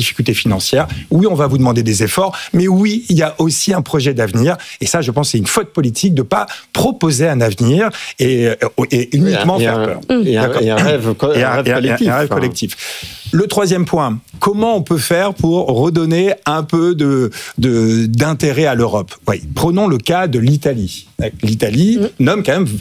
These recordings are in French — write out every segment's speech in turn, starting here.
difficultés financières. Oui, on va vous demander des efforts, mais oui, il y a aussi un projet d'avenir. Et ça, je pense, c'est une faute politique de ne pas proposer un avenir et uniquement faire peur. Et un rêve collectif. Le troisième point, comment on peut faire pour redonner un peu d'intérêt à l'Europe ? Oui, prenons le cas de l'Italie. L'Italie nomme quand même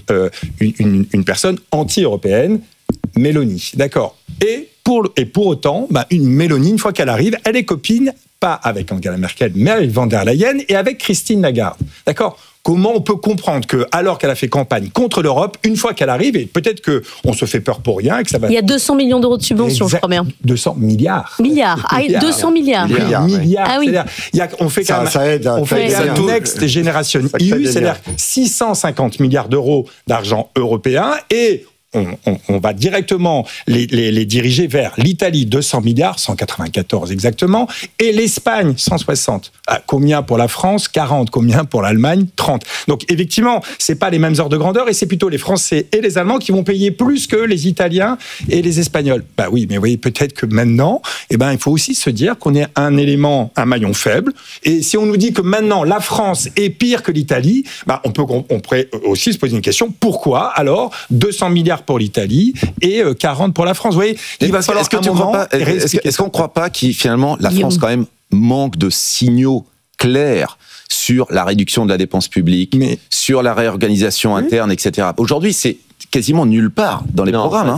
une personne anti-européenne, Meloni, d'accord. Et pour autant, une Meloni, une fois qu'elle arrive, elle est copine, pas avec Angela Merkel, mais avec von der Leyen et avec Christine Lagarde, d'accord. Comment on peut comprendre que, alors qu'elle a fait campagne contre l'Europe, une fois qu'elle arrive, et peut-être qu'on se fait peur pour rien, et que ça va... Il y a 200 millions d'euros de subventions, je crois bien. 200 milliards. Milliards. 200 milliards. Milliards. Ah oui. On fait quand même... Ça aide. On fait la Next Generation EU, c'est-à-dire 650 milliards d'euros d'argent européen, et... On va directement les diriger vers l'Italie, 200 milliards, 194 exactement, et l'Espagne, 160. Combien pour la France ? 40. Combien pour l'Allemagne ? 30. Donc, effectivement, c'est pas les mêmes ordres de grandeur, et c'est plutôt les Français et les Allemands qui vont payer plus que les Italiens et les Espagnols. Oui, mais vous voyez, peut-être que maintenant, il faut aussi se dire qu'on est un maillon faible, et si on nous dit que maintenant, la France est pire que l'Italie, on pourrait aussi se poser une question, pourquoi alors 200 milliards pour l'Italie et 40 pour la France. Vous voyez, il va falloir est-ce qu'on ne croit pas que finalement la France quand même manque de signaux clairs sur la réduction de la dépense publique, sur la réorganisation interne, etc. Aujourd'hui, c'est quasiment nulle part dans les programmes.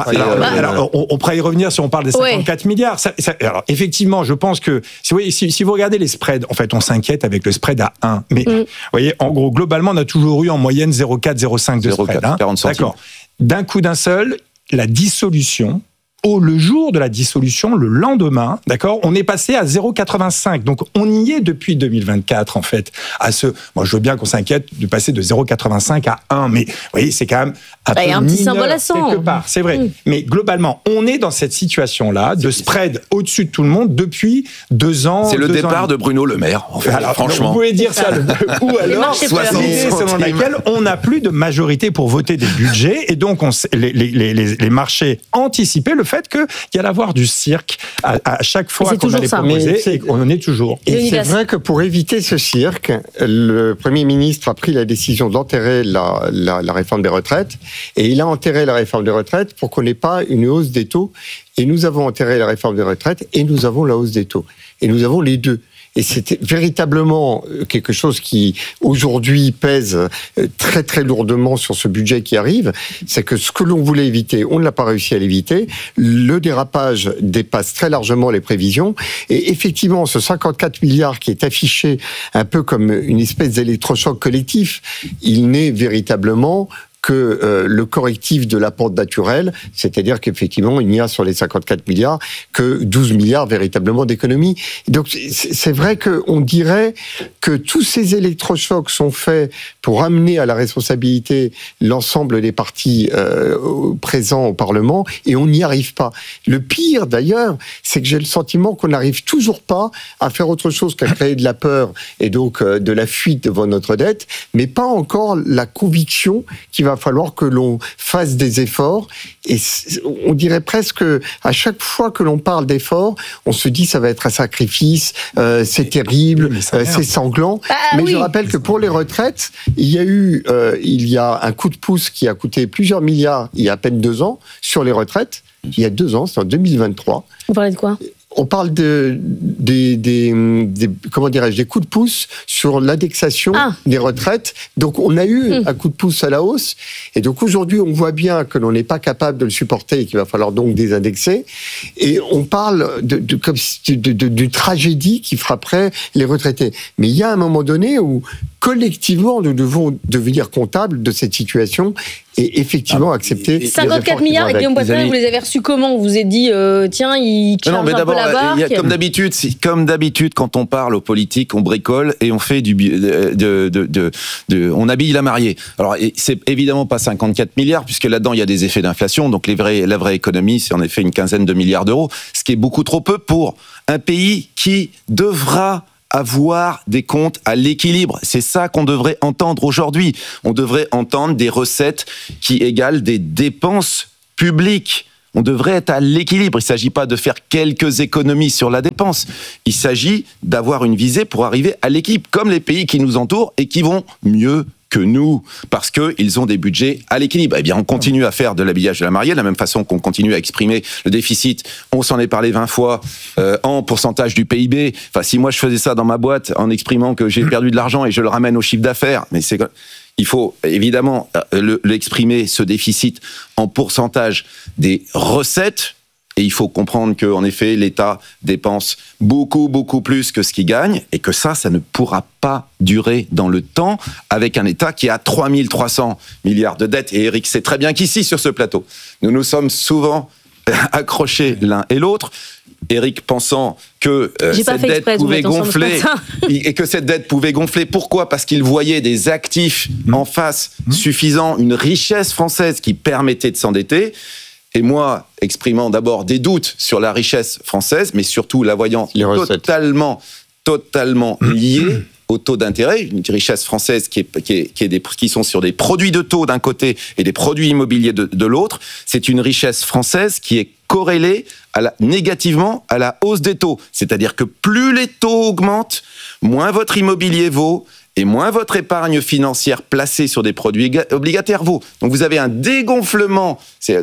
Alors, on pourrait y revenir si on parle des 54 milliards. Alors, effectivement, je pense que si vous regardez les spreads, en fait, on s'inquiète avec le spread à 1. Mais vous voyez, en gros, globalement, on a toujours eu en moyenne 0,4, 0,5 de spread. 40 centimes. D'accord. D'un coup d'un seul, la dissolution, le jour de la dissolution, le lendemain, d'accord, on est passé à 0,85. Donc, on y est depuis 2024, en fait. Moi, je veux bien qu'on s'inquiète de passer de 0,85 à 1, mais vous voyez, c'est quand même un peu un petit symbole à 100. quelque part, c'est vrai. Mais globalement, on est dans cette situation-là de spread au-dessus de tout le monde depuis 2 ans. C'est le départ de Bruno Le Maire, en fait, franchement. Vous pouvez dire ça, ou alors, selon laquelle on n'a plus de majorité pour voter des budgets, et donc les marchés anticipaient le fait qu'il y allait avoir du cirque à chaque fois qu'on allait proposer, et on en est toujours. Et c'est vrai que pour éviter ce cirque, le Premier ministre a pris la décision d'enterrer la réforme des retraites, et il a enterré la réforme des retraites pour qu'on n'ait pas une hausse des taux. Et nous avons enterré la réforme des retraites, et nous avons la hausse des taux. Et nous avons les deux. Et c'est véritablement quelque chose qui, aujourd'hui, pèse très très lourdement sur ce budget qui arrive. C'est que ce que l'on voulait éviter, on ne l'a pas réussi à l'éviter. Le dérapage dépasse très largement les prévisions. Et effectivement, ce 54 milliards qui est affiché un peu comme une espèce d'électrochoc collectif, il n'est véritablement que le correctif de la pente naturelle, c'est-à-dire qu'effectivement, il n'y a sur les 54 milliards que 12 milliards véritablement d'économies. Donc, c'est vrai qu'on dirait que tous ces électrochocs sont faits pour amener à la responsabilité l'ensemble des partis présents au Parlement, et on n'y arrive pas. Le pire, d'ailleurs, c'est que j'ai le sentiment qu'on n'arrive toujours pas à faire autre chose qu'à créer de la peur et donc de la fuite devant notre dette, mais pas encore la conviction qu'il va falloir que l'on fasse des efforts. Et on dirait presque à chaque fois que l'on parle d'efforts, on se dit ça va être un sacrifice, c'est terrible, c'est sanglant. Mais je rappelle que pour les retraites, il y a un coup de pouce qui a coûté plusieurs milliards il y a à peine 2 ans sur les retraites. Il y a 2 ans, c'est en 2023. Vous parlez de quoi ? On parle comment dirais-je, des coups de pouce sur l'indexation des retraites. Donc, on a eu un coup de pouce à la hausse. Et donc, aujourd'hui, on voit bien que l'on n'est pas capable de le supporter et qu'il va falloir donc désindexer. Et on parle d'une tragédie qui frapperait les retraités. Mais il y a un moment donné où, collectivement, nous devons devenir comptables de cette situation et effectivement accepter... 54 milliards, et Guillaume Poitras, vous les avez reçus comment ? Vous vous êtes dit, tiens, il charge un peu la barque. Comme d'habitude, quand on parle aux politiques, on bricole et on fait on habille la mariée. Alors, c'est évidemment pas 54 milliards, puisque là-dedans, il y a des effets d'inflation. Donc, la vraie économie, c'est en effet une quinzaine de milliards d'euros, ce qui est beaucoup trop peu pour un pays qui devra avoir des comptes à l'équilibre. C'est ça qu'on devrait entendre aujourd'hui. On devrait entendre des recettes qui égalent des dépenses publiques. On devrait être à l'équilibre. Il ne s'agit pas de faire quelques économies sur la dépense. Il s'agit d'avoir une visée pour arriver à l'équilibre, comme les pays qui nous entourent et qui vont mieux que nous, parce qu'ils ont des budgets à l'équilibre. Eh bien, on continue à faire de l'habillage de la mariée, de la même façon qu'on continue à exprimer le déficit. On s'en est parlé 20 fois en pourcentage du PIB. Enfin, si moi je faisais ça dans ma boîte en exprimant que j'ai perdu de l'argent et je le ramène au chiffre d'affaires, mais il faut évidemment l'exprimer, ce déficit, en pourcentage des recettes. Et il faut comprendre qu'en effet, l'État dépense beaucoup, beaucoup plus que ce qu'il gagne et que ça ne pourra pas durer dans le temps avec un État qui a 3 300 milliards de dettes. Et Éric sait très bien qu'ici, sur ce plateau, nous nous sommes souvent accrochés l'un et l'autre. Éric pensant que cette dette pouvait gonfler et que cette dette pouvait gonfler. Pourquoi ? Parce qu'il voyait des actifs en face suffisant, une richesse française qui permettait de s'endetter. Et moi, exprimant d'abord des doutes sur la richesse française, mais surtout la voyant totalement liée au taux d'intérêt, une richesse française qui sont sur des produits de taux d'un côté et des produits immobiliers de l'autre, c'est une richesse française qui est corrélée négativement à la hausse des taux. C'est-à-dire que plus les taux augmentent, moins votre immobilier vaut, et moins votre épargne financière placée sur des produits obligataires vaut. Donc vous avez un dégonflement, c'est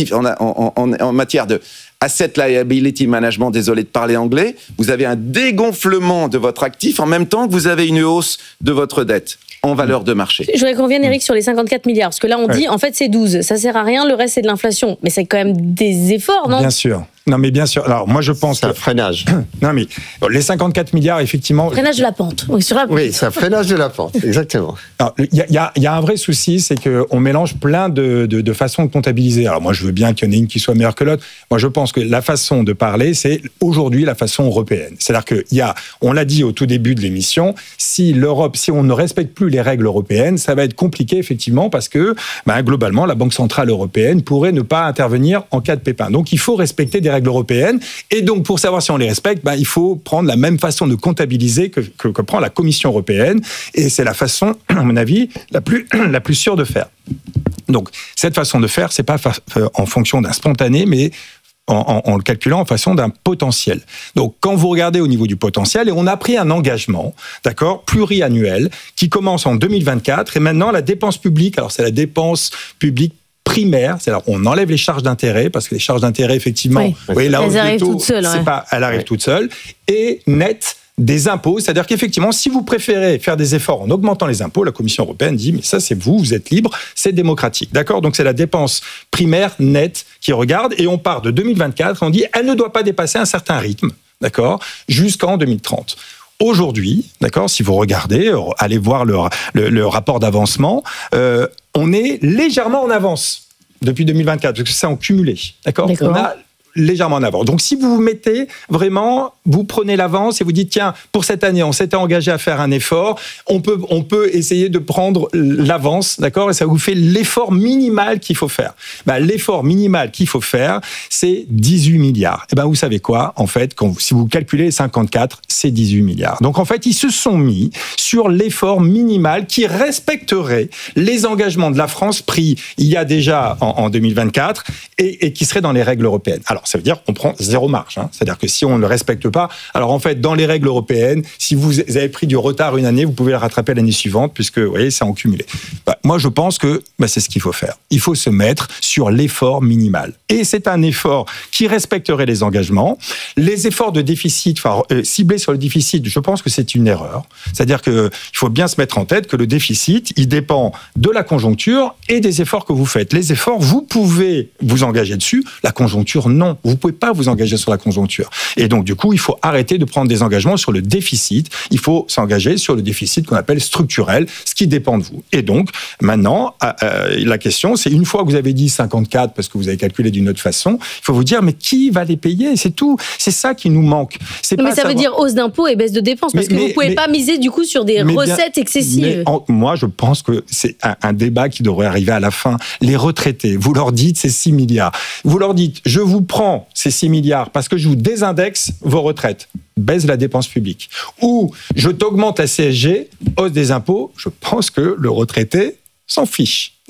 en matière de asset liability management, désolé de parler anglais, vous avez un dégonflement de votre actif en même temps que vous avez une hausse de votre dette en valeur de marché. Je voudrais qu'on revienne, Éric, sur les 54 milliards, parce que là on dit, en fait c'est 12, ça sert à rien, le reste c'est de l'inflation. Mais c'est quand même des efforts, non ? Bien sûr. Non, mais bien sûr. Alors, moi, je pense c'est un freinage. Non, mais les 54 milliards, effectivement. Freinage de la pente. Oui, c'est un freinage de la pente, exactement. Il y a un vrai souci, c'est qu'on mélange plein de façons de comptabiliser. Alors, moi, je veux bien qu'il y en ait une qui soit meilleure que l'autre. Moi, je pense que la façon de parler, c'est aujourd'hui la façon européenne. C'est-à-dire on l'a dit au tout début de l'émission, si on ne respecte plus les règles européennes, ça va être compliqué, effectivement, parce que, globalement, la Banque Centrale Européenne pourrait ne pas intervenir en cas de pépin. Donc, il faut respecter des règles européennes. Et donc, pour savoir si on les respecte, il faut prendre la même façon de comptabiliser que prend la Commission européenne. Et c'est la façon, à mon avis, la plus sûre de faire. Donc, cette façon de faire, c'est pas en fonction d'un spontané, mais en le calculant en façon d'un potentiel. Donc, quand vous regardez au niveau du potentiel, et on a pris un engagement, d'accord, pluriannuel, qui commence en 2024, et maintenant, la dépense publique, alors c'est la dépense publique primaire, c'est-à-dire on enlève les charges d'intérêt, parce que les charges d'intérêt, effectivement, elles arrivent toutes seules. Elle arrive toute seule, et net des impôts, c'est-à-dire qu'effectivement, si vous préférez faire des efforts en augmentant les impôts, la Commission européenne dit, mais ça c'est vous êtes libre, c'est démocratique, d'accord ? Donc c'est la dépense primaire nette qui regarde, et on part de 2024, on dit, elle ne doit pas dépasser un certain rythme, d'accord, jusqu'en 2030. Aujourd'hui, d'accord, si vous regardez, allez voir le rapport d'avancement, on est légèrement en avance depuis 2024, parce que c'est en cumulé, d'accord ? On a légèrement en avance. Donc, si vous vous mettez vraiment, vous prenez l'avance et vous dites, tiens, pour cette année, on s'était engagé à faire un effort, on peut essayer de prendre l'avance, d'accord ? Et ça vous fait l'effort minimal qu'il faut faire. L'effort minimal qu'il faut faire, c'est 18 milliards. Et vous savez quoi ? En fait, si vous calculez 54, c'est 18 milliards. Donc, en fait, ils se sont mis sur l'effort minimal qui respecterait les engagements de la France pris il y a déjà en 2024 et qui serait dans les règles européennes. Alors, ça veut dire qu'on prend zéro marge. C'est-à-dire que si on ne le respecte pas, alors en fait, dans les règles européennes, si vous avez pris du retard une année, vous pouvez le rattraper l'année suivante, puisque, vous voyez, c'est en cumulé. Moi, je pense que c'est ce qu'il faut faire. Il faut se mettre sur l'effort minimal. Et c'est un effort qui respecterait les engagements. Les efforts de déficit, ciblés sur le déficit, je pense que c'est une erreur. C'est-à-dire qu'il faut bien se mettre en tête que le déficit, il dépend de la conjoncture et des efforts que vous faites. Les efforts, vous pouvez vous engager dessus. La conjoncture, non. Vous ne pouvez pas vous engager sur la conjoncture. Et donc, du coup, il faut arrêter de prendre des engagements sur le déficit. Il faut s'engager sur le déficit qu'on appelle structurel, ce qui dépend de vous. Et donc, maintenant, la question, c'est une fois que vous avez dit 54, parce que vous avez calculé d'une autre façon, il faut vous dire, mais qui va les payer ? C'est tout. C'est ça qui nous manque. Mais ça veut dire hausse d'impôts et baisse de dépenses, parce que vous ne pouvez pas miser, du coup, sur des recettes excessives. Moi, je pense que c'est un débat qui devrait arriver à la fin. Les retraités, vous leur dites, c'est 6 milliards. Vous leur dites, je vous prends ces 6 milliards parce que je vous désindexe vos retraites, baisse la dépense publique. Ou je t'augmente la CSG, hausse des impôts, je pense que le retraité s'en fiche.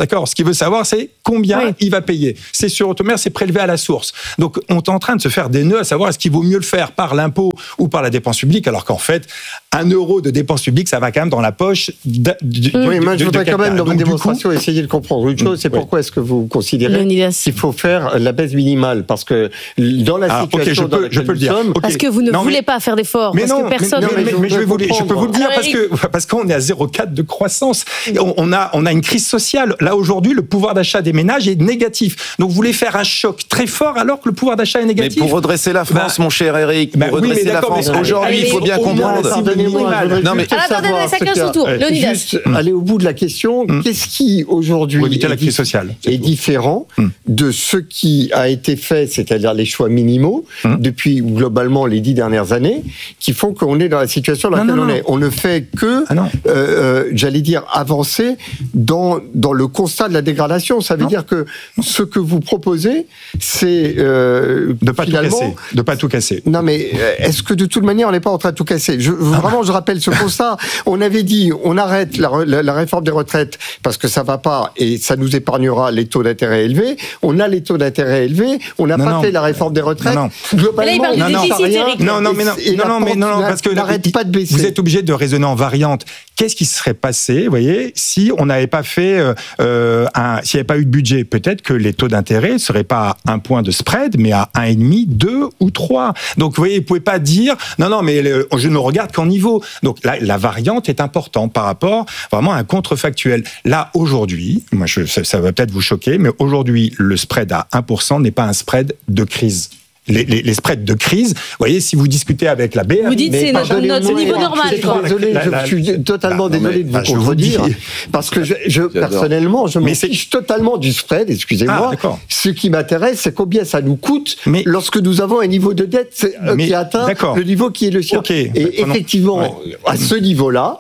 D'accord. Ce qu'il veut savoir, c'est combien il va payer. C'est sur Automer, c'est prélevé à la source. Donc, on est en train de se faire des nœuds à savoir est-ce qu'il vaut mieux le faire par l'impôt ou par la dépense publique, alors qu'en fait, 1 euro de dépense publique, ça va quand même dans la poche Oui, moi, je voudrais quand même, dans ma démonstration, essayer de comprendre une chose, c'est pourquoi est-ce que vous considérez qu'il faut faire la baisse minimale? Parce que dans la situation dans laquelle nous sommes... Parce que vous ne voulez pas faire d'efforts, parce que personne... Mais je peux vous le dire, parce qu'on est à 0,4 de croissance. On a une crise sociale. Là, aujourd'hui, le pouvoir d'achat des ménages est négatif. Donc, vous voulez faire un choc très fort alors que le pouvoir d'achat est négatif. Mais pour redresser la France, mon cher Eric, pour redresser la France, aujourd'hui, il faut bien comprendre... Non, mais attendez, chacun son tour. Juste aller au bout de la question. Qu'est-ce qui, aujourd'hui, est différent de ce qui a été fait, c'est-à-dire les choix minimaux, depuis globalement les 10 dernières années, qui font qu'on est dans la situation dans laquelle on est. On ne fait que, j'allais dire, avancer dans le constat de la dégradation. Ça veut dire que ce que vous proposez, c'est de pas tout casser. Non, mais est-ce que de toute manière, on n'est pas en train de tout casser? Vraiment, je rappelle ce constat. On avait dit, on arrête la réforme des retraites parce que ça va pas et ça nous épargnera les taux d'intérêt élevés. On a les taux d'intérêt élevés. On n'a pas fait la réforme des retraites. Globalement, parce que n'arrête pas de baisser. Vous êtes obligé de raisonner en variante. Qu'est-ce qui se serait passé, vous voyez, si on n'avait pas fait s'il n'y avait pas eu de budget? Peut-être que les taux d'intérêt ne seraient pas à 1 point de spread, mais à 1,5, 2 ou 3. Donc, vous voyez, vous pouvez pas dire non, mais je ne regarde qu'en niveau. Donc, la variante est importante par rapport vraiment à un contrefactuel. Là, aujourd'hui, moi, ça va peut-être vous choquer, mais aujourd'hui, le spread à 1% n'est pas un spread de crise. Les spreads de crise, vous voyez, si vous discutez avec la BRI... Vous dites c'est notre niveau normal. Je suis totalement désolé de vous contredire, parce que personnellement, je me fiche totalement du spread, excusez-moi. Ce qui m'intéresse, c'est combien ça nous coûte lorsque nous avons un niveau de dette qui atteint le niveau qui est le sien. Et effectivement, à ce niveau-là,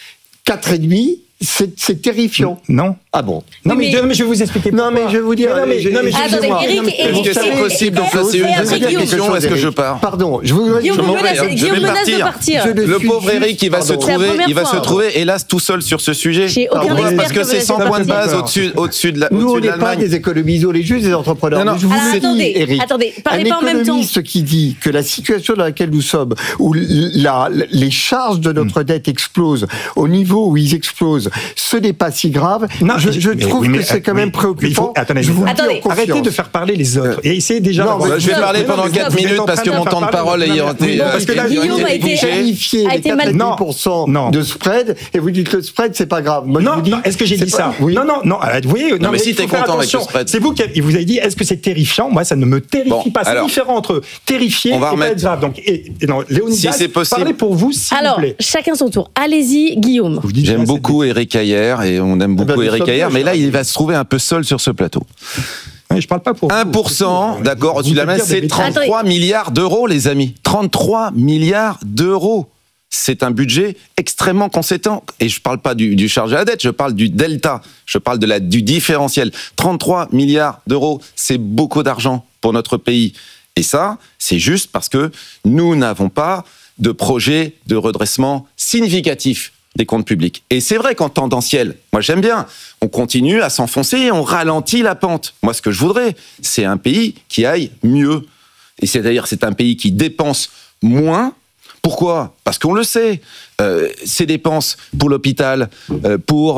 4,5, c'est terrifiant. Non. Ah bon? Non, mais je vais vous expliquer pourquoi. Non, mais je vais vous dire... Attendez, Eric, est-ce que c'est possible d'en placer une deuxième question ou est-ce que je pars? Pardon, Guillaume menace de partir. Le pauvre Eric, il va se trouver, hélas, tout seul sur ce sujet. Parce que c'est 100 points de base au-dessus de l'Allemagne. Nous, on n'est pas des économies isolées, juste des entrepreneurs. Non, je vous le dis, Eric. Attendez, parlez pas en même temps. Un économiste qui dit que la situation dans laquelle nous sommes, où les charges de notre dette explosent, au niveau où ils explosent, ce n'est pas si grave. Je trouve que c'est quand même préoccupant. Attendez, arrêtez de faire parler les autres et essayez déjà... Je vais parler pendant 4 minutes parce que mon temps de parole ayant été... Parce que là, Guillaume a été qualifié les 4,5% de spread et vous dites que le spread, c'est pas grave. Non, est-ce que j'ai dit ça? Non, vous voyez... Non, mais si t'es content avec le spread... C'est vous qui vous avez dit, est-ce que c'est terrifiant? Moi, ça ne me terrifie pas. C'est différent entre terrifié et pas être grave. Donc, Léonidas, parlez pour vous, s'il vous plaît. Alors, chacun son tour. Allez-y, Guillaume. J'aime beaucoup Eric Heyer et on aime beaucoup Eric Heyer, mais là, il va se trouver un peu seul sur ce plateau. Oui, je parle pas pour 1%, d'accord, au-dessus de la main, c'est 33 milliards d'euros, les amis. 33 milliards d'euros. C'est un budget extrêmement conséquent. Et je ne parle pas du charge à la dette, je parle du delta, je parle du différentiel. 33 milliards d'euros, c'est beaucoup d'argent pour notre pays. Et ça, c'est juste parce que nous n'avons pas de projet de redressement significatif des comptes publics. Et c'est vrai qu'en tendanciel, moi j'aime bien, on continue à s'enfoncer et on ralentit la pente. Moi ce que je voudrais, c'est un pays qui aille mieux. Et c'est-à-dire c'est un pays qui dépense moins. Pourquoi? Parce qu'on le sait, ces dépenses pour l'hôpital, pour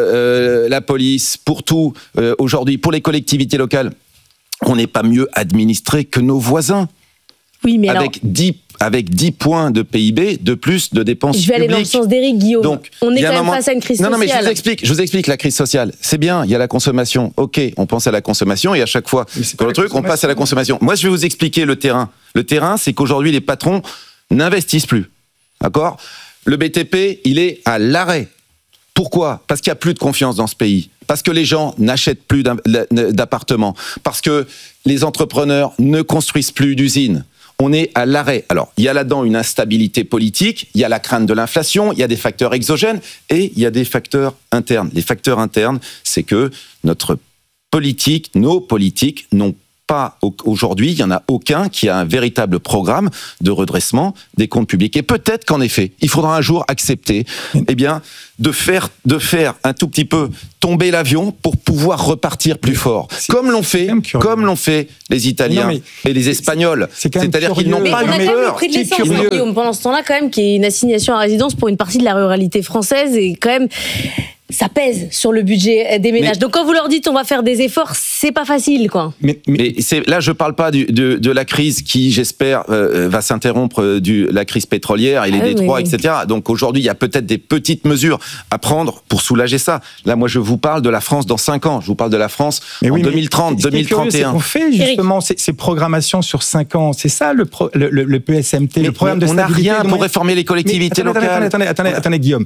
la police, pour tout, aujourd'hui, pour les collectivités locales, on n'est pas mieux administré que nos voisins. Oui, mais avec 10 points de PIB de plus de dépenses publiques. Je vais aller dans le sens d'Éric, Guillaume. Donc, on est quand même face à une crise sociale. Non, mais je vous explique la crise sociale. C'est bien, il y a la consommation. Ok, on pense à la consommation et à chaque fois dans le truc, on passe à la consommation. Moi, je vais vous expliquer le terrain. Le terrain, c'est qu'aujourd'hui, les patrons n'investissent plus. D'accord? Le BTP, il est à l'arrêt. Pourquoi? Parce qu'il n'y a plus de confiance dans ce pays. Parce que les gens n'achètent plus d'appartements. Parce que les entrepreneurs ne construisent plus d'usines. On est à l'arrêt. Alors, il y a là-dedans une instabilité politique, il y a la crainte de l'inflation, il y a des facteurs exogènes et il y a des facteurs internes. Les facteurs internes, c'est que nos politiques n'ont pas aujourd'hui, il n'y en a aucun qui a un véritable programme de redressement des comptes publics. Et peut-être qu'en effet, il faudra un jour accepter, de faire un tout petit peu tomber l'avion pour pouvoir repartir plus fort. Comme l'ont fait les Italiens et les Espagnols. C'est-à-dire qu'ils n'ont pas eu peur. On a quand même le prix de l'essence, Guillaume, pendant ce temps-là, quand même, qui est une assignation à résidence pour une partie de la ruralité française, et quand même, ça pèse sur le budget des ménages. Donc quand vous leur dites on va faire des efforts, c'est pas facile, quoi. Mais là, je parle pas de la crise qui, j'espère, va s'interrompre, la crise pétrolière et les détroits, etc. Donc aujourd'hui, il y a peut-être des petites mesures à prendre pour soulager ça. Là, moi, je vous parle de la France dans 5 ans. Je vous parle de la France en 2030, 2031. On fait justement ces programmations sur 5 ans. C'est ça le PSMT, le programme de stabilité. On n'a rien pour réformer les collectivités locales. Attendez, Guillaume.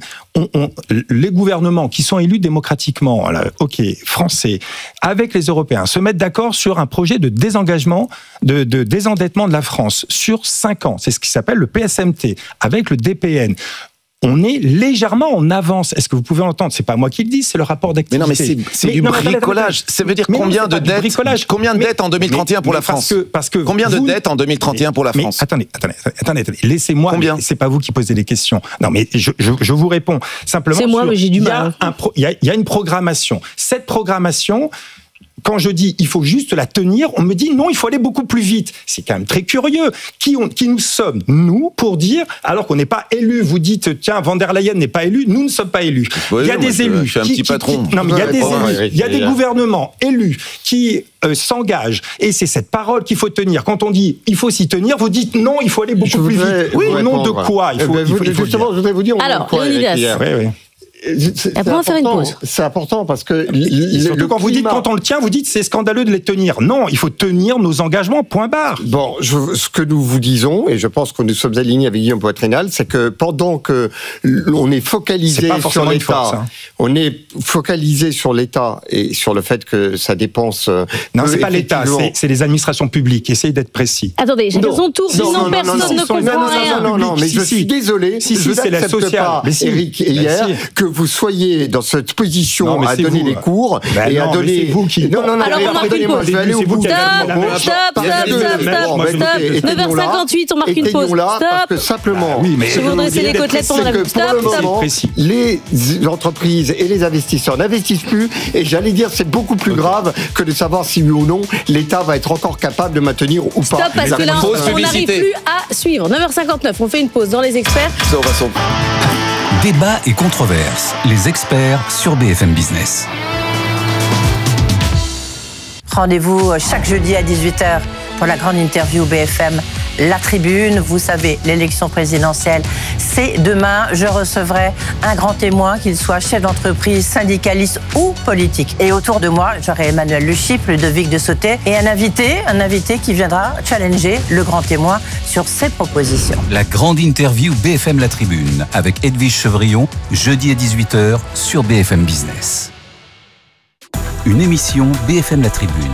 Les gouvernements qui sont élus démocratiquement, français, avec les Européens, se mettent d'accord sur un projet de désengagement, de désendettement de la France sur 5 ans. C'est ce qui s'appelle le PSMT, avec le DPN. On est légèrement en avance. Est-ce que vous pouvez entendre ? C'est pas moi qui le dis, c'est le rapport d'activité. Mais non, mais c'est du bricolage. Ça veut dire combien de dettes en 2031 pour la France ? Parce que combien de dettes en 2031 pour la France ? Attendez. Laissez-moi. Combien ? C'est pas vous qui posez les questions. Non, mais je vous réponds simplement. C'est moi, mais j'ai du mal. Il y a une programmation. Cette programmation. Quand je dis il faut juste la tenir, on me dit non, il faut aller beaucoup plus vite. C'est quand même très curieux. Qui nous sommes, nous, pour dire, alors qu'on n'est pas élus, vous dites, tiens, Van der Leyen n'est pas élu, nous ne sommes pas élus. Oui, il y a des élus. Je suis un petit patron. Non, mais il y a des élus. Il y a des gouvernements élus qui s'engagent. Et c'est cette parole qu'il faut tenir. Quand on dit il faut s'y tenir, vous dites non, il faut aller beaucoup plus vite. Oui, au nom de quoi il faut justement, je voudrais vous dire. Alors, Leonidas. Oui. Après, on va faire une pause. C'est important parce que surtout quand vous dites quand on le tient, vous dites c'est scandaleux de les tenir. Non, il faut tenir nos engagements. Point barre. Bon, ce que nous vous disons, et je pense que nous sommes alignés avec Guillaume Poitrinal, c'est que pendant que on est focalisé sur l'État, on est focalisé sur l'État et sur le fait que ça dépense. Non, c'est pas l'État, c'est les administrations publiques. Essayez d'être précis. Attendez, chacun son tour. Sinon personne ne comprend rien. Non, mais je suis désolé. Je n'accepte pas, Eric, hier que vous soyez dans cette position à donner les cours et à donner. C'est vous qui. Alors on marque une pause. Stop. 9h58, on marque une pause. Parce que simplement. Je vous redresser les côtelettes pendant la pause. Stop. Les entreprises et les investisseurs n'investissent plus, et j'allais dire c'est beaucoup plus grave que de savoir si oui ou non l'État va être encore capable de maintenir ou pas. Stop, parce que là on n'arrive plus à suivre. 9h59, on fait une pause dans les experts. Débat et controverses, les experts sur BFM Business. Rendez-vous chaque jeudi à 18h pour la grande interview BFM La Tribune. Vous savez, l'élection présidentielle, c'est demain. Je recevrai un grand témoin, qu'il soit chef d'entreprise, syndicaliste ou politique. Et autour de moi, j'aurai Emmanuel Luchyp, Ludovic de Sauté et un invité qui viendra challenger le grand témoin sur ses propositions. La grande interview BFM La Tribune avec Edwige Chevrillon, jeudi à 18h sur BFM Business. Une émission BFM La Tribune.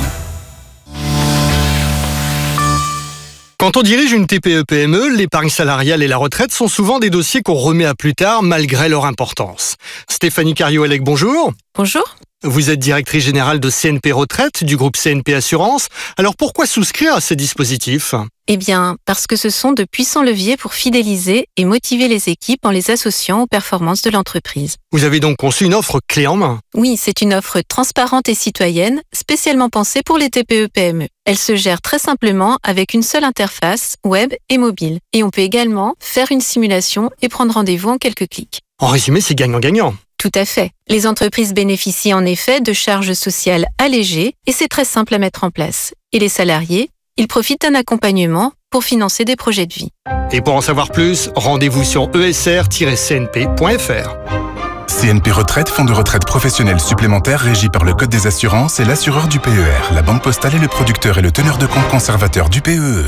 Quand on dirige une TPE-PME, l'épargne salariale et la retraite sont souvent des dossiers qu'on remet à plus tard malgré leur importance. Stéphanie Carriot-Hellec, bonjour. Bonjour. Vous êtes directrice générale de CNP Retraite, du groupe CNP Assurance. Alors pourquoi souscrire à ces dispositifs ? Eh bien, parce que ce sont de puissants leviers pour fidéliser et motiver les équipes en les associant aux performances de l'entreprise. Vous avez donc conçu une offre clé en main ? Oui, c'est une offre transparente et citoyenne, spécialement pensée pour les TPE-PME. Elle se gère très simplement avec une seule interface, web et mobile. Et on peut également faire une simulation et prendre rendez-vous en quelques clics. En résumé, c'est gagnant-gagnant. Tout à fait. Les entreprises bénéficient en effet de charges sociales allégées et c'est très simple à mettre en place. Et les salariés, ils profitent d'un accompagnement pour financer des projets de vie. Et pour en savoir plus, rendez-vous sur esr-cnp.fr. CNP Retraite, fonds de retraite professionnel supplémentaire régi par le Code des assurances et l'assureur du PER. La Banque Postale est le producteur et le teneur de compte conservateur du PEE.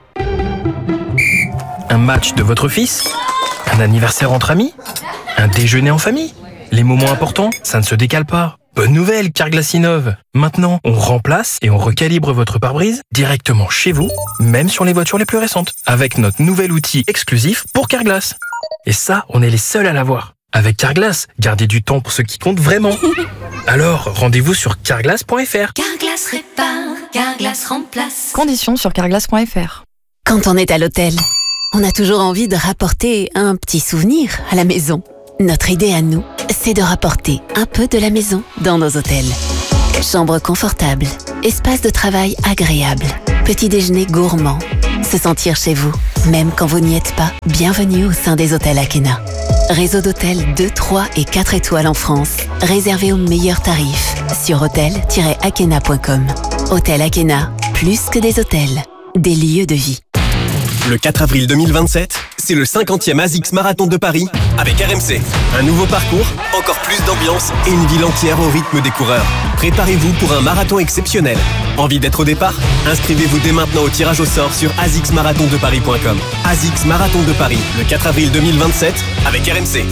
Un match de votre fils ? Un anniversaire entre amis ? Un déjeuner en famille ? Les moments importants, ça ne se décale pas. Bonne nouvelle, Carglass innove. Maintenant, on remplace et on recalibre votre pare-brise directement chez vous, même sur les voitures les plus récentes, avec notre nouvel outil exclusif pour Carglass. Et ça, on est les seuls à l'avoir. Avec Carglass, gardez du temps pour ce qui compte vraiment. Alors, rendez-vous sur carglass.fr. Carglass répare, Carglass mettre en place. Conditions sur carglass.fr. Quand on est à l'hôtel, on a toujours envie de rapporter un petit souvenir à la maison. Notre idée à nous, c'est de rapporter un peu de la maison dans nos hôtels. Chambre confortable, espace de travail agréable, petit déjeuner gourmand. Se sentir chez vous, même quand vous n'y êtes pas. Bienvenue au sein des hôtels Akena. Réseau d'hôtels 2, 3 et 4 étoiles en France. Réservé aux meilleurs tarifs sur hôtel-akena.com. Hôtel Akena, plus que des hôtels, des lieux de vie. Le 4 avril 2027, c'est le 50e ASICS Marathon de Paris avec RMC. Un nouveau parcours, encore plus d'ambiance et une ville entière au rythme des coureurs. Préparez-vous pour un marathon exceptionnel. Envie d'être au départ ? Inscrivez-vous dès maintenant au tirage au sort sur asicsmarathondeparis.com. ASICS Marathon de Paris, le 4 avril 2027 avec RMC.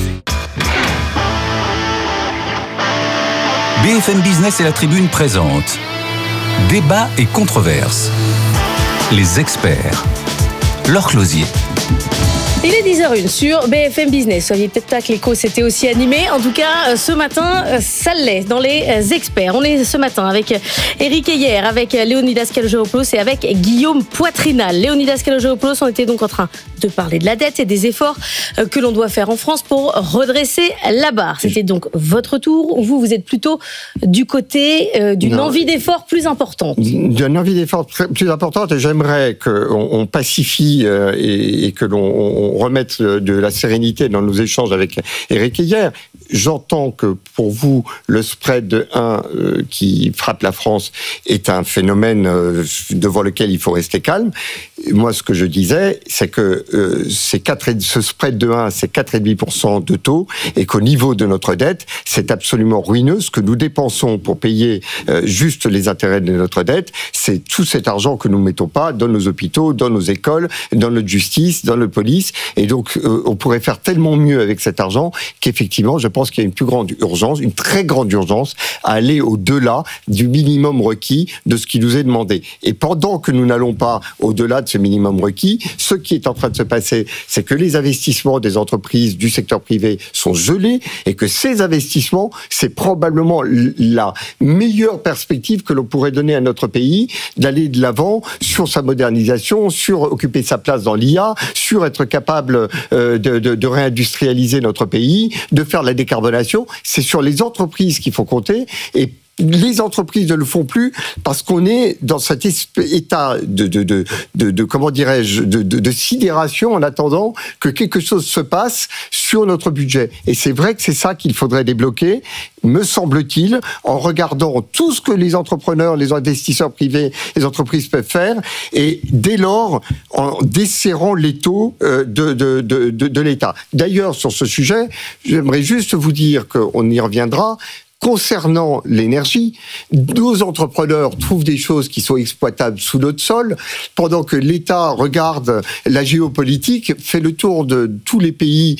BFM Business et la Tribune présentent Débat et controverses. Les experts. Laure Closier. Il est 10h01 sur BFM Business. Soyez peut-être pas que l'écho s'était aussi animé. En tout cas, ce matin, ça l'est dans les experts. On est ce matin avec Éric Heyer, avec Léonidas Kalogeropoulos et avec Guillaume Poitrinal. Léonidas Kalogeropoulos, on était donc en train de parler de la dette et des efforts que l'on doit faire en France pour redresser la barre. C'était donc votre tour, ou vous êtes plutôt du côté d'une envie d'effort plus importante? D'une envie d'effort plus importante, et j'aimerais qu'on pacifie et que l'on remette de la sérénité dans nos échanges avec Éric Heyer. J'entends que pour vous, le spread de 1 qui frappe la France est un phénomène devant lequel il faut rester calme. Moi, ce que je disais, c'est que ce spread de 1, c'est 4,5% de taux, et qu'au niveau de notre dette, c'est absolument ruineux. Ce que nous dépensons pour payer juste les intérêts de notre dette, c'est tout cet argent que nous ne mettons pas dans nos hôpitaux, dans nos écoles, dans notre justice, dans notre police. Et donc, on pourrait faire tellement mieux avec cet argent qu'effectivement, je pense qu'il y a une plus grande urgence, une très grande urgence, à aller au-delà du minimum requis de ce qui nous est demandé. Et pendant que nous n'allons pas au-delà de ce minimum requis, ce qui est en train de se passer, c'est que les investissements des entreprises du secteur privé sont gelés, et que ces investissements, c'est probablement la meilleure perspective que l'on pourrait donner à notre pays, d'aller de l'avant sur sa modernisation, sur occuper sa place dans l'IA, sur être capable de réindustrialiser notre pays, de faire la décarbonation. C'est sur les entreprises qu'il faut compter, et les entreprises ne le font plus parce qu'on est dans cet état comment dirais-je, de sidération en attendant que quelque chose se passe sur notre budget. Et c'est vrai que c'est ça qu'il faudrait débloquer, me semble-t-il, en regardant tout ce que les entrepreneurs, les investisseurs privés, les entreprises peuvent faire, et dès lors, en desserrant les taux de l'État. D'ailleurs, sur ce sujet, j'aimerais juste vous dire qu'on y reviendra. Concernant l'énergie, nos entrepreneurs trouvent des choses qui sont exploitables sous notre sol, pendant que l'État regarde la géopolitique, fait le tour de tous les pays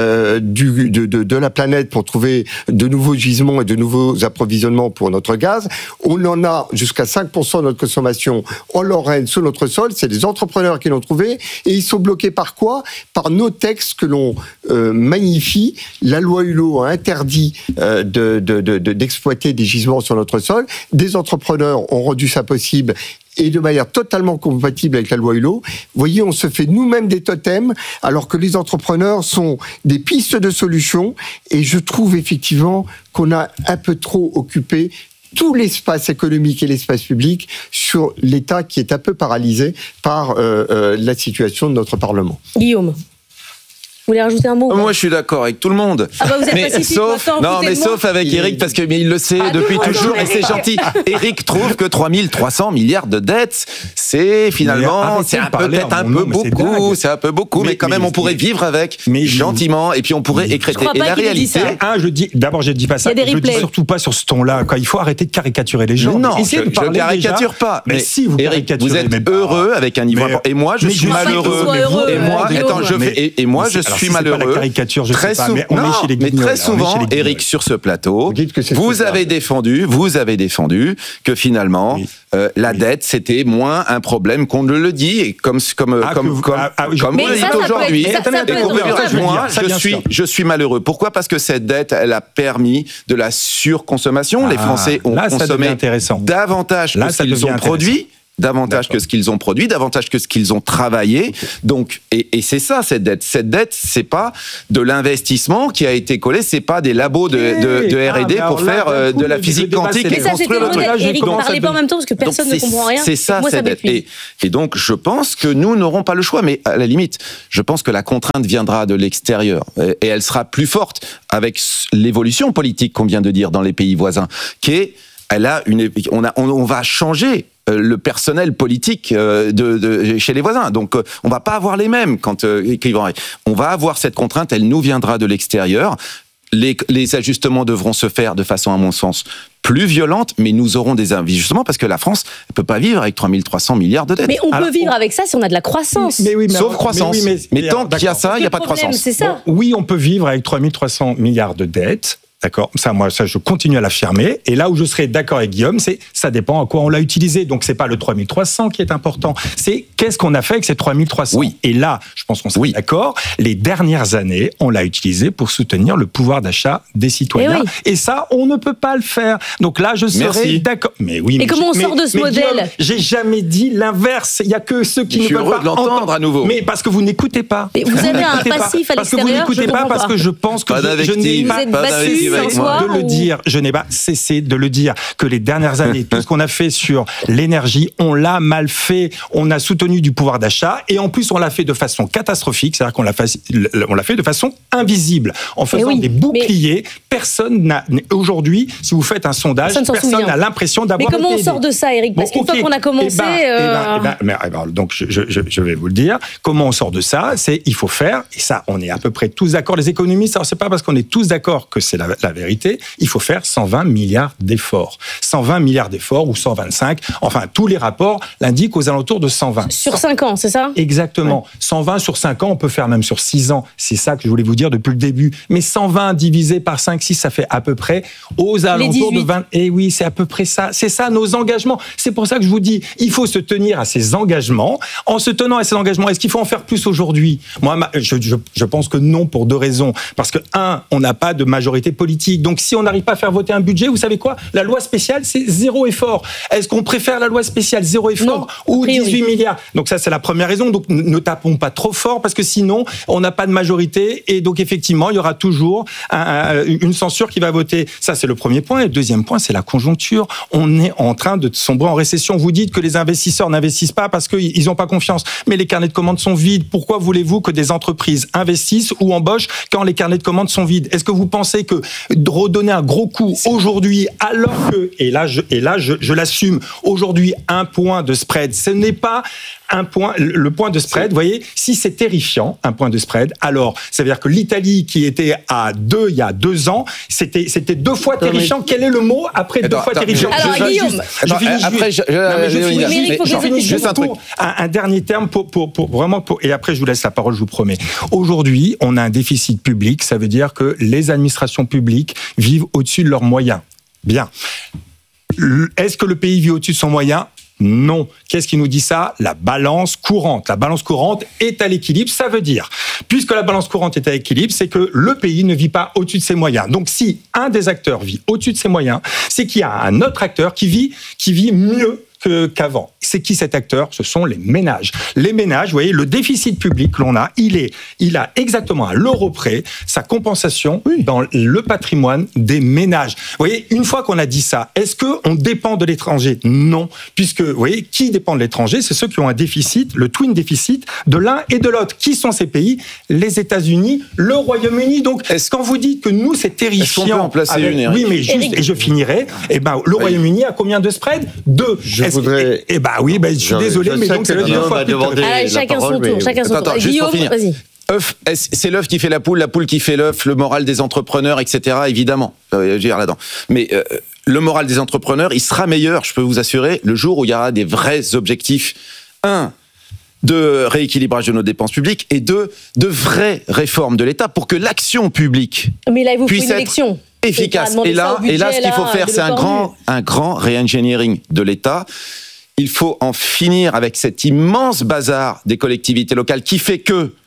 de la planète pour trouver de nouveaux gisements et de nouveaux approvisionnements pour notre gaz. On en a jusqu'à 5% de notre consommation en Lorraine, sous notre sol. C'est des entrepreneurs qui l'ont trouvé, et ils sont bloqués par quoi ? Par nos textes que l'on magnifie. La loi Hulot a interdit d'exploiter des gisements sur notre sol. Des entrepreneurs ont rendu ça possible, et de manière totalement compatible avec la loi Hulot. Vous voyez, on se fait nous-mêmes des totems, alors que les entrepreneurs sont des pistes de solutions, et je trouve effectivement qu'on a un peu trop occupé tout l'espace économique et l'espace public sur l'État, qui est un peu paralysé par la situation de notre Parlement. Guillaume, vous voulez rajouter un mot? Moi, je suis d'accord avec tout le monde. Ah bah vous êtes pacifique, sauf avec Éric, parce que il le sait depuis toujours, et c'est gentil. Éric trouve que 300 milliards de dettes, c'est finalement, c'est peut-être un peu beaucoup, c'est un peu beaucoup, mais quand même, on pourrait vivre avec gentiment, et puis on pourrait écréter. Et la réalité, d'abord, je dis pas ça. Je dis surtout pas sur ce ton-là. Il faut arrêter de caricaturer les gens. Non, je ne caricature pas. Mais si vous caricaturez, vous êtes heureux avec un niveau. Et moi, je suis malheureux. Et moi, je suis malheureux. Très souvent, Éric, sur ce plateau, vous avez défendu que finalement, la dette, c'était moins un problème qu'on ne le dit, et comme vous le dites aujourd'hui. Moi, je suis malheureux. Pourquoi ? Parce que cette dette, elle a permis de la surconsommation. Les Français ont consommé davantage que ce qu'ils ont produit. davantage que ce qu'ils ont produit, davantage que ce qu'ils ont travaillé. Donc, et c'est ça, cette dette. Cette dette, c'est pas de l'investissement qui a été collé, c'est pas des labos de R&D pour faire de la physique quantique et construire le truc. Eric, ne parlez pas en même temps parce que personne ne comprend rien. C'est ça, cette dette. Et donc, je pense que nous n'aurons pas le choix. Mais à la limite, je pense que la contrainte viendra de l'extérieur. Et elle sera plus forte avec l'évolution politique qu'on vient de dire dans les pays voisins, qui est, on va changer le personnel politique chez les voisins. Donc, on va pas avoir les mêmes on va avoir cette contrainte, elle nous viendra de l'extérieur. Les ajustements devront se faire de façon, à mon sens, plus violente, mais nous aurons des ajustements parce que la France ne peut pas vivre avec 3 300 milliards de dettes. Mais on peut vivre avec ça si on a de la croissance. Sauf croissance. Mais tant qu'il y a ça, il n'y a pas de croissance. C'est ça. Oui, on peut vivre avec 3 300 milliards de dettes. D'accord, ça, je continue à l'affirmer. Et là où je serais d'accord avec Guillaume, ça dépend à quoi on l'a utilisé. Donc, c'est pas le 3300 qui est important. C'est qu'est-ce qu'on a fait avec ces 3300. Oui. Et là, je pense qu'on serait d'accord. Les dernières années, on l'a utilisé pour soutenir le pouvoir d'achat des citoyens. Et ça, on ne peut pas le faire. Donc là, je serais d'accord. Mais oui. Et comment on sort de ce modèle? Guillaume, j'ai jamais dit l'inverse. Il y a que ceux qui ne veulent pas. Je suis heureux de l'entendre à nouveau. Mais parce que vous n'écoutez pas. Mais vous avez un passif à l'extérieur. Parce que vous n'écoutez pas, parce que je pense que je n'ai pas de le dire, je n'ai pas cessé de le dire, que les dernières années, tout ce qu'on a fait sur l'énergie, on l'a mal fait, on a soutenu du pouvoir d'achat, et en plus on l'a fait de façon catastrophique, c'est-à-dire qu'on l'a fait de façon invisible, en faisant des boucliers. Personne n'a, aujourd'hui, si vous faites un sondage, personne n'a l'impression d'avoir... Mais comment on sort de ça, Eric? Parce qu'une fois qu'on a commencé... Donc je vais vous le dire, comment on sort de ça, il faut faire, et ça on est à peu près tous d'accord, les économistes, alors c'est pas parce qu'on est tous d'accord que c'est la vérité, il faut faire 120 milliards d'efforts. 120 milliards d'efforts ou 125, enfin tous les rapports l'indiquent aux alentours de 120. Sur 5 ans, c'est ça? Exactement. Ouais. 120 sur 5 ans, on peut faire même sur 6 ans. C'est ça que je voulais vous dire depuis le début. Mais 120 divisé par 5, 6, ça fait à peu près aux alentours de 20. Et oui, c'est à peu près ça. C'est ça nos engagements. C'est pour ça que je vous dis, il faut se tenir à ces engagements. En se tenant à ces engagements, est-ce qu'il faut en faire plus aujourd'hui? Moi, je pense que non, pour 2 raisons. Parce que, 1, on n'a pas de majorité politique. Donc, si on n'arrive pas à faire voter un budget, vous savez quoi? La loi spéciale, c'est 0 effort. Est-ce qu'on préfère la loi spéciale 0 effort ou 18 milliards? Donc ça, c'est la première raison. Donc ne tapons pas trop fort parce que sinon, on n'a pas de majorité et donc effectivement, il y aura toujours une censure qui va voter. Ça, c'est le premier point. Et le deuxième point, c'est la conjoncture. On est en train de sombrer en récession. Vous dites que les investisseurs n'investissent pas parce qu'ils n'ont pas confiance. Mais les carnets de commandes sont vides. Pourquoi voulez-vous que des entreprises investissent ou embauchent quand les carnets de commandes sont vides? Est-ce que vous pensez que redonner un gros coup aujourd'hui, alors que, et là je l'assume, aujourd'hui, 1 point de spread, ce n'est pas le point de spread, vous voyez, si c'est terrifiant, 1 point de spread, alors ça veut dire que l'Italie qui était à 2 il y a 2 ans, c'était 2 fois terrifiant. Quel est le mot après 2 fois terrifiant? Alors Guillaume, je finis juste un truc. Un dernier terme et après je vous laisse la parole, je vous promets. Aujourd'hui, on a un déficit public, ça veut dire que les administrations publiques vivent au-dessus de leurs moyens. Bien. Est-ce que le pays vit au-dessus de son moyen? Non. Qu'est-ce qui nous dit ça? La balance courante. La balance courante est à l'équilibre. Ça veut dire, puisque la balance courante est à l'équilibre, c'est que le pays ne vit pas au-dessus de ses moyens. Donc, si un des acteurs vit au-dessus de ses moyens, c'est qu'il y a un autre acteur qui vit mieux qu'avant. C'est qui cet acteur? Ce sont les ménages. Les ménages, vous voyez, le déficit public que l'on a, il a exactement à l'euro près sa compensation dans le patrimoine des ménages. Vous voyez, une fois qu'on a dit ça, est-ce qu'on dépend de l'étranger? Non. Puisque, vous voyez, qui dépend de l'étranger? C'est ceux qui ont un déficit, le twin déficit de l'un et de l'autre. Qui sont ces pays? Les États-Unis, le Royaume-Uni. Donc, quand vous dites que nous, c'est terrifiant... Est-ce qu'on peut en placer une, Eric? Oui, mais juste, et je finirai, le Royaume-Uni a combien de spread? 2. Je suis désolé, mais donc c'est le 2 fois plus. Chacun son tour. Guillaume, vas-y. C'est l'œuf qui fait la poule qui fait l'œuf, le moral des entrepreneurs, etc. Évidemment, je veux dire là-dedans. Mais le moral des entrepreneurs, il sera meilleur, je peux vous assurer, le jour où il y aura des vrais objectifs. 1, de rééquilibrage de nos dépenses publiques et 2, de vraies réformes de l'État pour que l'action publique puisse être efficace. Et là, ce qu'il faut faire, c'est un grand re-engineering de l'État. Il faut en finir avec cet immense bazar des collectivités locales qui fait que,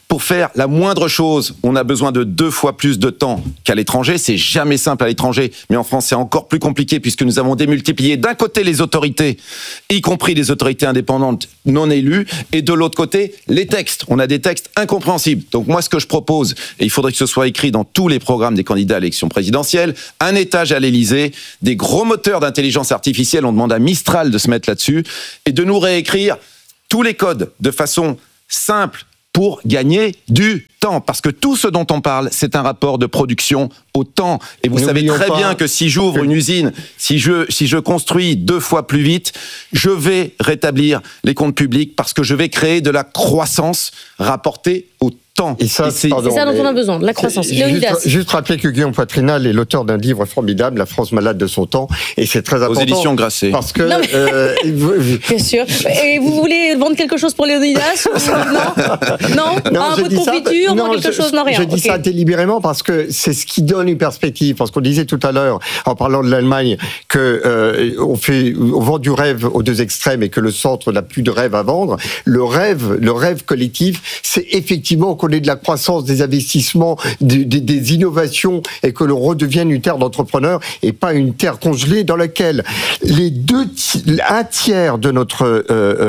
Pour faire la moindre chose, on a besoin de 2 fois plus de temps qu'à l'étranger. C'est jamais simple à l'étranger, mais en France, c'est encore plus compliqué puisque nous avons démultiplié d'un côté les autorités, y compris les autorités indépendantes non élues, et de l'autre côté, les textes. On a des textes incompréhensibles. Donc moi, ce que je propose, et il faudrait que ce soit écrit dans tous les programmes des candidats à l'élection présidentielle, un étage à l'Élysée, des gros moteurs d'intelligence artificielle, on demande à Mistral de se mettre là-dessus, et de nous réécrire tous les codes de façon simple, pour gagner du temps. Parce que tout ce dont on parle, c'est un rapport de production au temps. Et vous savez très bien que si j'ouvre une usine, si je construis 2 fois plus vite, je vais rétablir les comptes publics parce que je vais créer de la croissance rapportée au temps. Et ça, c'est ça dont on a besoin, de la croissance. Juste rappeler que Guillaume Poitrinal est l'auteur d'un livre formidable, La France malade de son temps, et c'est très important. Aux éditions Grasset. Parce que... Bien sûr. Et vous voulez vendre quelque chose pour Léonidas Non, un peu de confiture, quelque chose, non, rien. Je dis ça délibérément parce que c'est ce qui donne une perspective. Parce qu'on disait tout à l'heure, en parlant de l'Allemagne, que on vend du rêve aux 2 extrêmes et que le centre n'a plus de rêve à vendre. Le rêve collectif, c'est effectivement qu'on ait de la croissance, des investissements, des innovations et que l'on redevienne une terre d'entrepreneurs et pas une terre congelée dans laquelle un tiers de notre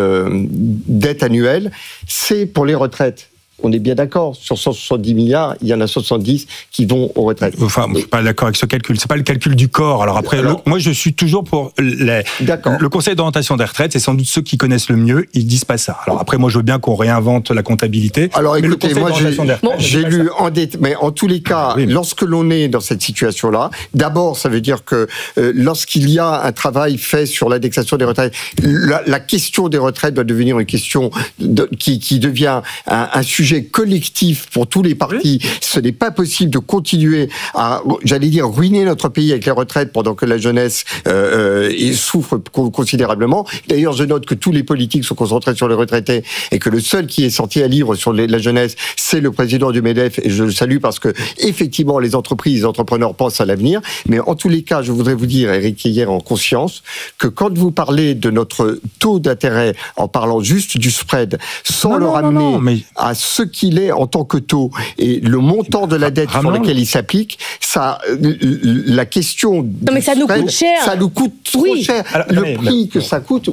dette annuelle, c'est pour les retraites. On est bien d'accord, sur 170 milliards, il y en a 70 qui vont aux retraites. Enfin, je ne suis pas d'accord avec ce calcul. C'est pas le calcul du corps. Alors après, moi, je suis toujours pour le Conseil d'orientation des retraites. C'est sans doute ceux qui connaissent le mieux. Ils disent pas ça. Alors après, moi, je veux bien qu'on réinvente la comptabilité. Alors écoutez, moi, j'ai lu mais en tous les cas, lorsque l'on est dans cette situation-là, d'abord, ça veut dire que lorsqu'il y a un travail fait sur l'indexation des retraites, la question des retraites doit devenir une question qui devient un sujet collectif pour tous les partis. Ce n'est pas possible de continuer à, j'allais dire, ruiner notre pays avec les retraites pendant que la jeunesse souffre considérablement. D'ailleurs, je note que tous les politiques sont concentrés sur les retraités et que le seul qui est sorti un livre sur la jeunesse, c'est le président du MEDEF, et je le salue parce que, effectivement, les entreprises, les entrepreneurs pensent à l'avenir. Mais en tous les cas, je voudrais vous dire, Éric Heyer, en conscience, que quand vous parlez de notre taux d'intérêt en parlant juste du spread, sans le ramener à ce qu'il est en tant que taux et le montant de la dette sur lequel il s'applique, ça, la question non, mais ça nous coûte cher. Ça nous coûte trop cher. Alors, le prix que ça coûte,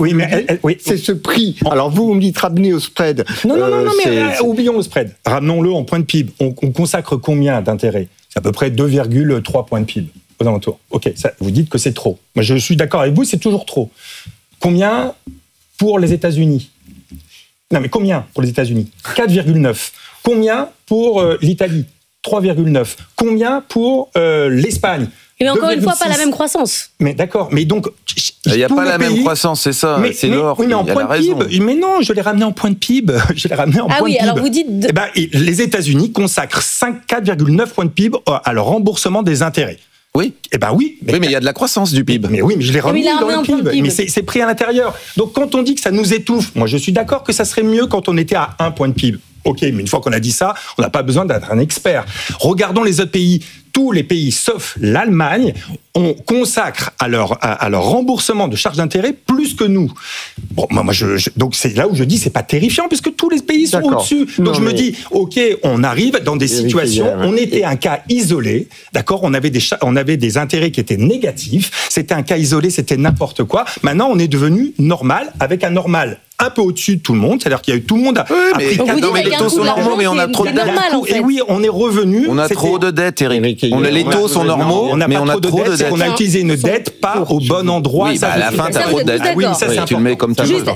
c'est ce prix. Alors vous me dites ramener au spread. Non, mais oublions le spread. Ramenons-le en point de PIB. On consacre combien d'intérêt ? C'est à peu près 2,3 points de PIB aux alentours. Ok, ça, vous dites que c'est trop. Moi, je suis d'accord avec vous, c'est toujours trop. Combien pour les États-Unis ? Non, mais combien pour les États-Unis ? 4,9. Combien pour l'Italie ? 3,9. Combien pour l'Espagne ? Mais encore une fois, pas la même croissance. Mais d'accord, mais donc... Il n'y a pas la même croissance, c'est ça, c'est l'or. Oui, mais en point de PIB. Mais non, je l'ai ramené en point de PIB. Alors vous dites... Eh ben, les États-Unis consacrent 4,9 points de PIB à leur remboursement des intérêts. Oui. Eh ben oui. Mais il y a de la croissance du PIB. Mais oui, mais je l'ai remis dans le PIB. Mais c'est pris à l'intérieur. Donc quand on dit que ça nous étouffe, moi je suis d'accord que ça serait mieux quand on était à 1 point de PIB. Ok, mais une fois qu'on a dit ça, on n'a pas besoin d'être un expert. Regardons les autres pays. Tous les pays, sauf l'Allemagne, on consacre à leur remboursement de charges d'intérêt plus que nous. Bon, donc c'est là où je dis c'est pas terrifiant puisque tous les pays sont au-dessus. Donc je me dis, ok, on arrive dans des situations, on était un cas isolé, d'accord, on avait des intérêts qui étaient négatifs, c'était un cas isolé, c'était n'importe quoi. Maintenant, on est devenu normal avec un normal un peu au-dessus de tout le monde, c'est-à-dire qu'il y a eu tout le monde a pris 4 mais les taux sont normaux, mais on a trop de dettes. Et oui, on est revenu. On a trop de dettes, Éric. Les taux sont normaux, mais on a trop de dettes. On a utilisé une dette pas au bon endroit. Oui, à la fin, t'as trop de dettes. Oui, ça c'est tu le mets comme tu veux.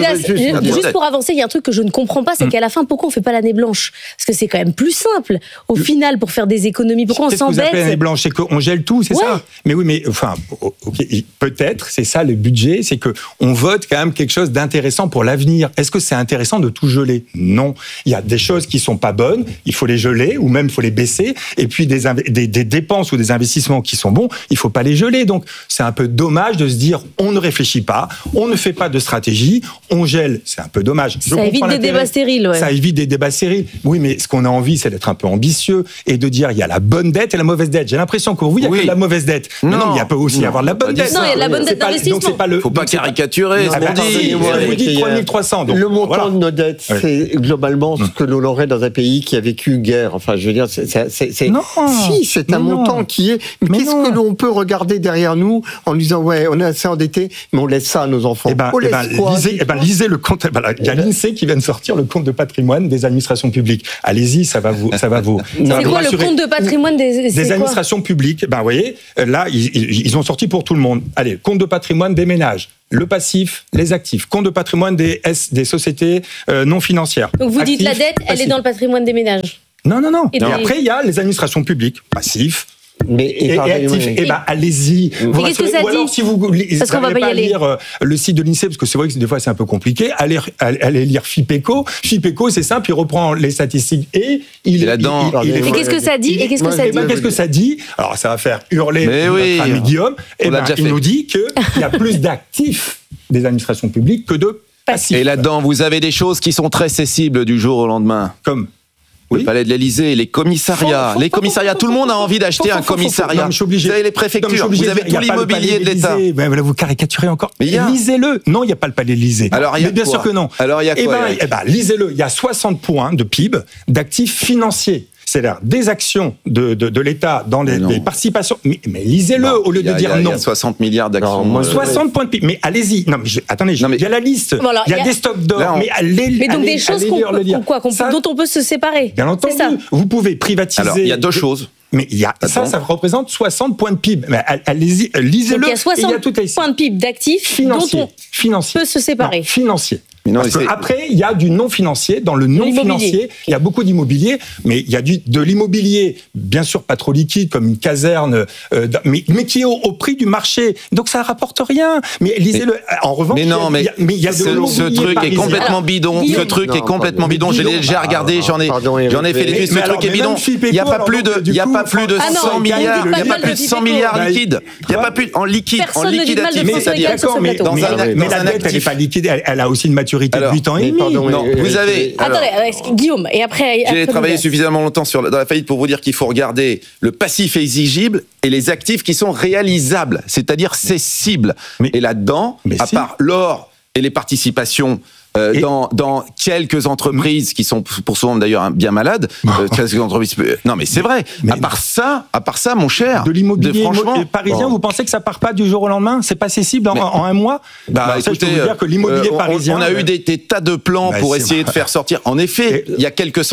Juste pour avancer, il y a un truc que je ne comprends pas, c'est qu'à la fin, pourquoi on fait pas l'année blanche ? Parce que c'est quand même plus simple. Au final, pour faire des économies, pourquoi on s'embête ? Qu'est-ce que vous appelez l'année blanche ? C'est qu'on gèle tout, c'est ça ? Mais oui, mais enfin, peut-être, c'est ça le budget, c'est que on vote quand même quelque chose d'intéressant pour l'avenir. Est-ce que c'est intéressant de tout geler ? Non. Il y a des choses qui sont pas bonnes, il faut les geler ou même il faut les baisser. Et puis des dépenses ou des investissements qui sont bons, il faut pas les geler. Donc c'est un peu dommage de se dire on ne réfléchit pas, on ne fait pas de stratégie, on gèle. C'est un peu dommage. Ça évite des débats stériles. Ouais. Ça évite des débats stériles. Oui, mais ce qu'on a envie, c'est d'être un peu ambitieux et de dire il y a la bonne dette et la mauvaise dette. J'ai l'impression que vous, il y a que de la mauvaise dette. Mais non, il y a peut aussi avoir de la bonne dette. Non, il y a de la bonne dette d'investissement. Faut pas caricaturer ce qu'on dit. 3300. Donc, le montant de nos dettes, c'est globalement ce que l'on aurait dans un pays qui a vécu guerre. Enfin, je veux dire, c'est un montant qui est... Mais qu'est-ce que l'on peut regarder derrière nous en disant, ouais, on est assez endetté, mais on laisse ça à nos enfants. Lisez le compte. Il y a l'INSEE qui vient de sortir le compte de patrimoine des administrations publiques. Allez-y, ça va vous. C'est quoi le compte de patrimoine des administrations publiques? Vous voyez, là, ils ont sorti pour tout le monde. Allez, compte de patrimoine des ménages. Le passif, les actifs. Compte de patrimoine des sociétés non financières. Donc vous dites actifs, la dette, elle est dans le patrimoine des ménages. Non. Et après, il y a les administrations publiques, passifs. Et actifs. Allez-y. Mais qu'est-ce que ça dit? Ou alors, si vous n'arrivez pas à lire le site de l'INSEE, parce que c'est vrai que des fois c'est un peu compliqué, allez lire FIPECO. FIPECO, c'est simple, il reprend les statistiques et il est là-dedans. Et qu'est-ce que ça dit? Qu'est-ce que ça dit? Alors, ça va faire hurler notre ami Guillaume. Il nous dit qu'il y a plus d'actifs des administrations publiques que de passifs. Et là-dedans, vous avez des choses qui sont très cessibles du jour au lendemain. Comme le palais de l'Élysée, les commissariats. Tout le monde a envie d'acheter un commissariat. Vous avez les préfectures, vous avez tout l'immobilier de l'État. Vous caricaturez encore. Lisez-le. Non, il n'y a pas le palais de l'Élysée. Mais bien sûr que non. Alors, il y a quoi? Lisez-le. Il y a 60 points de PIB d'actifs financiers. C'est-à-dire des actions de l'État dans les participations. Mais lisez-le au lieu de dire non. Il y a 60 milliards d'actions. 60 points de PIB. Mais allez-y. Non, mais attendez, il y a la liste. Il y a des stocks d'or. Mais donc des choses dont on peut se séparer. Bien entendu. Vous pouvez privatiser. Alors, il y a deux choses. Mais ça représente 60 points de PIB. Mais allez-y, lisez-le. Donc il y a 60 points de PIB d'actifs dont on peut se séparer. Financier. Parce qu'après, il y a du non-financier. Dans le non-financier, il y a beaucoup d'immobilier, mais il y a de l'immobilier, bien sûr pas trop liquide, comme une caserne, mais qui est au prix du marché. Donc ça ne rapporte rien. Mais lisez-le. En revanche, il y a ce truc est complètement bidon. Ce truc est complètement bidon. Je l'ai déjà regardé. J'en ai fait l'étude. Ce truc est bidon. Il n'y a pas plus de 100 milliards. Il n'y a pas plus de 100 milliards liquides. Il n'y a pas plus en liquide. En liquide actif. Mais la dette, elle n'est pas liquide. Elle a aussi une maturité de 8 ans et demi. Non, vous avez... Attendez, Guillaume, et après... J'ai travaillé suffisamment longtemps dans la faillite pour vous dire qu'il faut regarder le passif exigible et les actifs qui sont réalisables, c'est-à-dire cessibles. Et là-dedans, à part l'or et les participations... dans quelques entreprises qui sont pour souvent d'ailleurs bien malades, quelques entreprises. Non, mais c'est vrai. À part ça, mon cher. De l'immobilier parisien, vous pensez que ça part pas du jour au lendemain? C'est pas cessible en un mois? Écoutez, je peux vous dire que l'immobilier parisien. On a eu des tas de plans pour essayer de faire sortir. En effet, il y a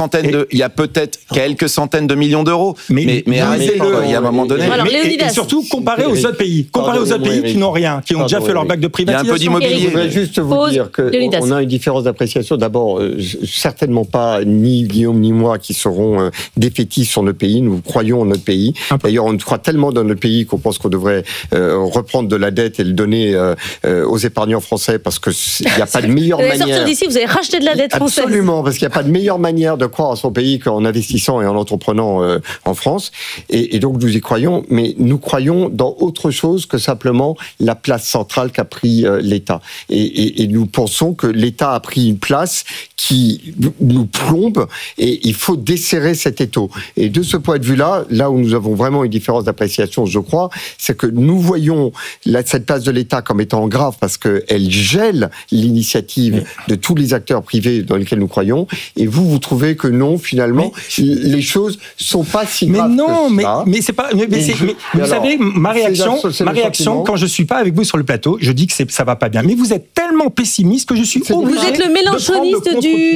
peut-être quelques centaines de millions d'euros. Mais arrêtez-le. Il y a un moment donné. Et surtout comparé aux autres pays. Comparé aux autres pays qui n'ont rien, qui ont déjà fait leur bague de privatisation. Il y a un peu d'immobilier. Je voudrais juste vous dire qu'on a une différence d'appréciation. D'abord, certainement pas ni Guillaume ni moi qui seront défaitistes sur notre pays. Nous croyons en notre pays. D'ailleurs, on croit tellement dans notre pays qu'on pense qu'on devrait reprendre de la dette et le donner aux épargnants français parce qu'il n'y a pas de meilleure manière... Vous allez sortir d'ici, vous allez racheter de la dette française. Absolument, parce qu'il n'y a pas de meilleure manière de croire à son pays qu'en investissant et en entreprenant en France. Et donc, nous y croyons, mais nous croyons dans autre chose que simplement la place centrale qu'a pris l'État. Et nous pensons que l'État a pris une place qui nous plombe et il faut desserrer cet étau. Et de ce point de vue-là, là où nous avons vraiment une différence d'appréciation, je crois, c'est que nous voyons cette place de l'État comme étant grave parce qu'elle gèle l'initiative de tous les acteurs privés dans lesquels nous croyons. Et vous trouvez que non, finalement, les choses sont pas si graves. Mais non, mais c'est pas. Vous savez, ma réaction, quand je suis pas avec vous sur le plateau, je dis que ça va pas bien. Mais vous êtes tellement pessimiste que je suis obligé. Vous êtes le mélanchoniste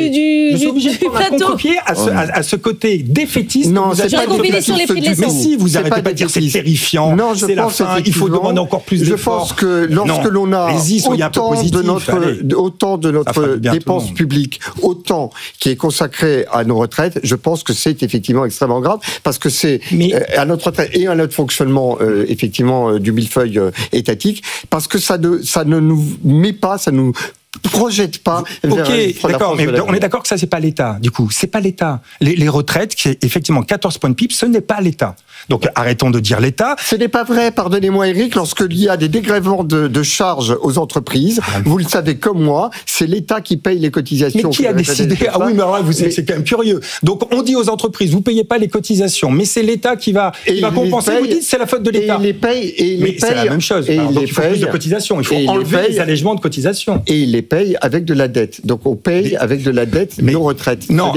du plateau. À ce côté défaitiste. Non, c'est pas sur les prix de l'essence. Mais si, vous arrêtez pas de dire c'est terrifiant. Non, c'est la fin. Il faut demander encore plus d'efforts. Je pense que lorsque l'on a autant de notre dépense publique, autant qui est consacré à nos retraites, je pense que c'est effectivement extrêmement grave parce que c'est à notre retraite et à notre fonctionnement effectivement du millefeuille étatique, parce que ça ne nous met pas, ça nous projette pas. Ok, d'accord, mais on est d'accord que ça c'est pas l'État. Du coup, c'est pas l'État. Les retraites, qui est effectivement 14 points de PIB, ce n'est pas l'État. Donc arrêtons de dire l'État. Ce n'est pas vrai, pardonnez-moi Eric, lorsqu'il y a des dégrèvements de charges aux entreprises, vous le savez comme moi, c'est l'État qui paye les cotisations. Mais qui a décidé? Ah oui, mais alors là, c'est quand même curieux. Donc on dit aux entreprises, vous payez pas les cotisations, mais c'est l'État qui va compenser. Vous dites c'est la faute de l'État. Mais c'est la même chose. Donc il faut plus de cotisations. Il faut enlever les allègements de cotisations. Et il les paye avec de la dette. Donc on paye avec de la dette nos retraites. Non,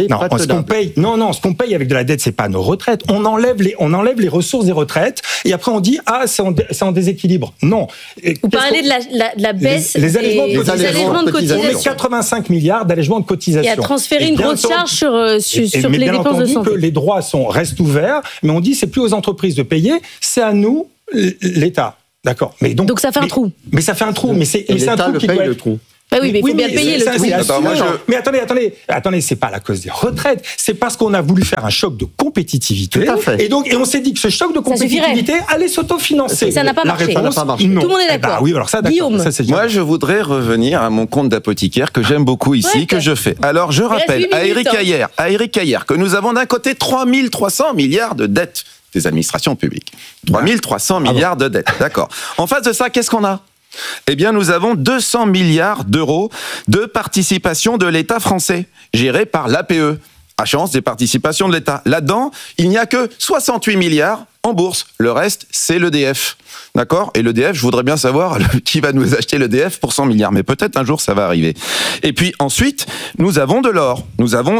ce qu'on paye avec de la dette, c'est pas nos retraites. On enlève les ressources des retraites et après on dit c'est en déséquilibre. Non. Vous parlez de la baisse des allègements de cotisation. On met 85 milliards d'allègements de cotisation. Et à transférer une grosse charge sur les dépenses de santé. Que les droits restent ouverts, mais on dit c'est plus aux entreprises de payer, c'est à nous, l'État. D'accord. Mais donc ça fait un trou. Mais ça fait un trou. Mais c'est un trou qui paye doit le trou. Bah oui, mais il faut bien payer le trou. Mais attendez, c'est pas à la cause des retraites, c'est parce qu'on a voulu faire un choc de compétitivité. Tout à fait. Et on s'est dit que ce choc de compétitivité allait s'autofinancer. Ça n'a pas marché. Tout le monde est d'accord. Oui, alors ça, d'accord. Guillaume. Moi, je voudrais revenir à mon compte d'apothicaire que j'aime beaucoup ici, que je fais. Alors, je rappelle à Éric Caillère que nous avons d'un côté 3300 milliards de dettes des administrations publiques. 3300 milliards de dettes, d'accord. En face de ça, qu'est-ce qu'on a ? Eh bien, nous avons 200 milliards d'euros de participation de l'État français, gérée par l'APE, Agence des participations de l'État. Là-dedans, il n'y a que 68 milliards en bourse. Le reste, c'est l'EDF. D'accord ? Et l'EDF, je voudrais bien savoir qui va nous acheter l'EDF pour 100 milliards. Mais peut-être un jour, ça va arriver. Et puis ensuite, nous avons de l'or. Nous avons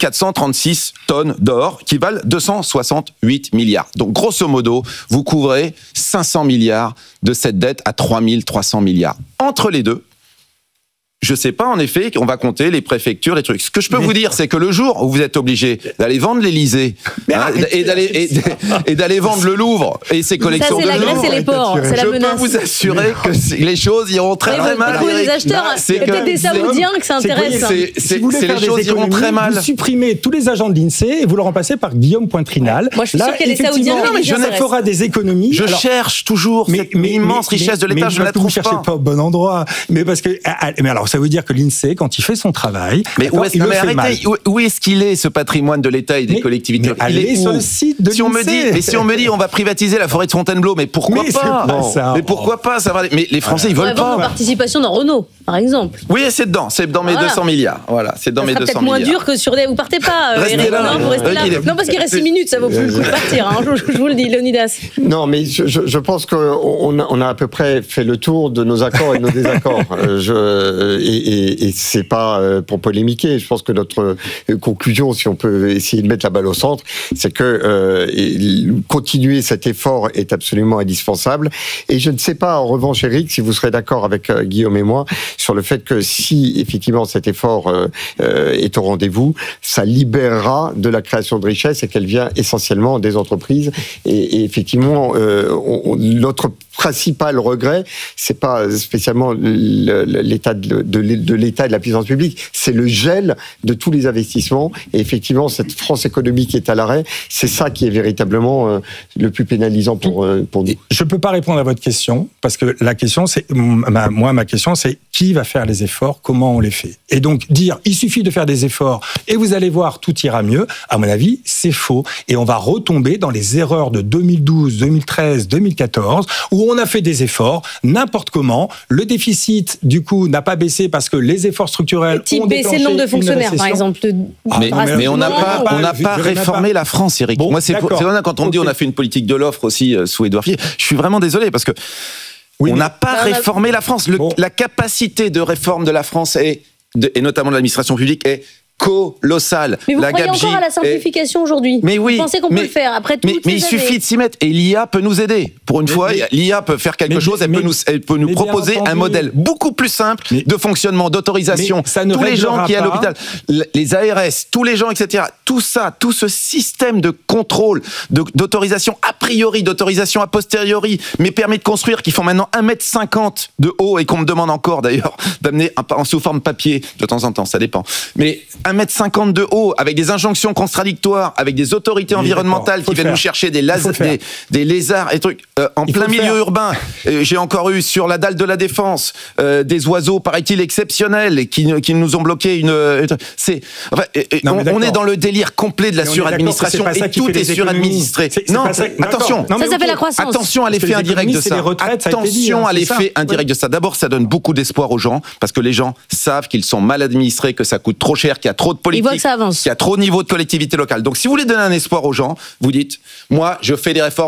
2436 tonnes d'or qui valent 268 milliards. Donc, grosso modo, vous couvrez 500 milliards de cette dette à 3300 milliards. Entre les deux, je sais pas, en effet, qu'on va compter les préfectures, les trucs. Ce que je peux vous dire, c'est que le jour où vous êtes obligé d'aller vendre l'Élysée, et d'aller vendre le Louvre et ses collections de Louvre, la Grèce et les ports, c'est la menace. Je peux vous assurer que les choses iront très très mal. Vous les acheteurs, c'est peut-être des Saoudiens que ça intéresse. Les choses iront très mal. Vous supprimez tous les agents de l'INSEE et vous le remplacez par Guillaume Pointrinal. Moi, je suis sûr qu'il y a des Saoudiens qui je fera des économies. Je cherche toujours cette immense richesse de l'État, je ne la trouve pas. Vous ne cherchez pas au bon endroit. Mais parce que, alors, ça veut dire que l'INSEE, quand il fait son travail, où est-ce qu'il est, ce patrimoine de l'État et des collectivités? Il est sur le site de l'INSEE. Si on me dit on va privatiser la forêt de Fontainebleau, mais pourquoi pas? Mais pourquoi pas? Mais les Français, ils veulent pas. Vendre participation dans Renault, par exemple. Oui, c'est dedans mes 200 milliards. Voilà, c'est dans mes 200 milliards. Ça sera peut-être moins dur que sur des... Vous partez pas, Eric, vous restez là. Non, parce qu'il reste 6 minutes, ça vaut plus le coup de partir, je vous le dis, Leonidas. Non, mais je pense qu'on a à peu près fait le tour de nos accords et de nos désaccords. Et c'est pas pour polémiquer. Je pense que notre conclusion, si on peut essayer de mettre la balle au centre, c'est que continuer cet effort est absolument indispensable. Et je ne sais pas, en revanche, Eric, si vous serez d'accord avec Guillaume et moi sur le fait que si effectivement cet effort est au rendez-vous, ça libérera de la création de richesse et qu'elle vient essentiellement des entreprises. Et effectivement, notre principal regret, c'est pas spécialement l'état de l'État et de la puissance publique, c'est le gel de tous les investissements. Et effectivement, cette France économique qui est à l'arrêt, c'est ça qui est véritablement le plus pénalisant pour nous. Je peux pas répondre à votre question, parce que la question, c'est, ma question, c'est qui va faire les efforts, comment on les fait. Et donc, dire, il suffit de faire des efforts et vous allez voir, tout ira mieux, à mon avis, c'est faux. Et on va retomber dans les erreurs de 2012, 2013, 2014, où on a fait des efforts, n'importe comment. Le déficit, du coup, n'a pas baissé parce que les efforts structurels ont déclenché le nombre de fonctionnaires, par exemple. Mais on n'a pas réformé la France, Eric. Moi, c'est vrai, quand on me dit on a fait une politique de l'offre aussi sous Édouard Philippe, je suis vraiment désolé parce que on n'a pas réformé la France. La capacité de réforme de la France et notamment de l'administration publique est colossal. Mais vous croyez encore à la simplification aujourd'hui? Mais oui. Vous pensez qu'on peut le faire après toutes ces années? Mais il suffit de s'y mettre. Et l'IA peut nous aider. Pour une fois, l'IA peut faire quelque chose. Elle peut nous proposer un modèle beaucoup plus simple de fonctionnement, d'autorisation. Tous les gens qui sont à l'hôpital, les ARS, tous les gens, etc. Tout ça, tout ce système de contrôle, d'autorisation a priori, d'autorisation a posteriori, mes permis de construire qui font maintenant 1,50 m de haut et qu'on me demande encore d'ailleurs d'amener sous forme papier de temps en temps, ça dépend. Mais 1,50 m de haut, avec des injonctions contradictoires, avec des autorités environnementales qui viennent nous chercher des lézards et trucs en plein milieu urbain. J'ai encore eu sur la dalle de la Défense des oiseaux, paraît-il, exceptionnels qui nous ont bloqué on est dans le délire complet de la suradministration et tout est suradministré. Non, attention. Ça fait la croissance. Attention à l'effet indirect de ça. Attention à l'effet indirect de ça. D'abord, ça donne beaucoup d'espoir aux gens parce que les gens savent qu'ils sont mal administrés, que ça coûte trop cher, qu'il y a trop de politique, qu'il y a trop de niveau de collectivité locale. Donc, si vous voulez donner un espoir aux gens, vous dites, moi, je fais des réformes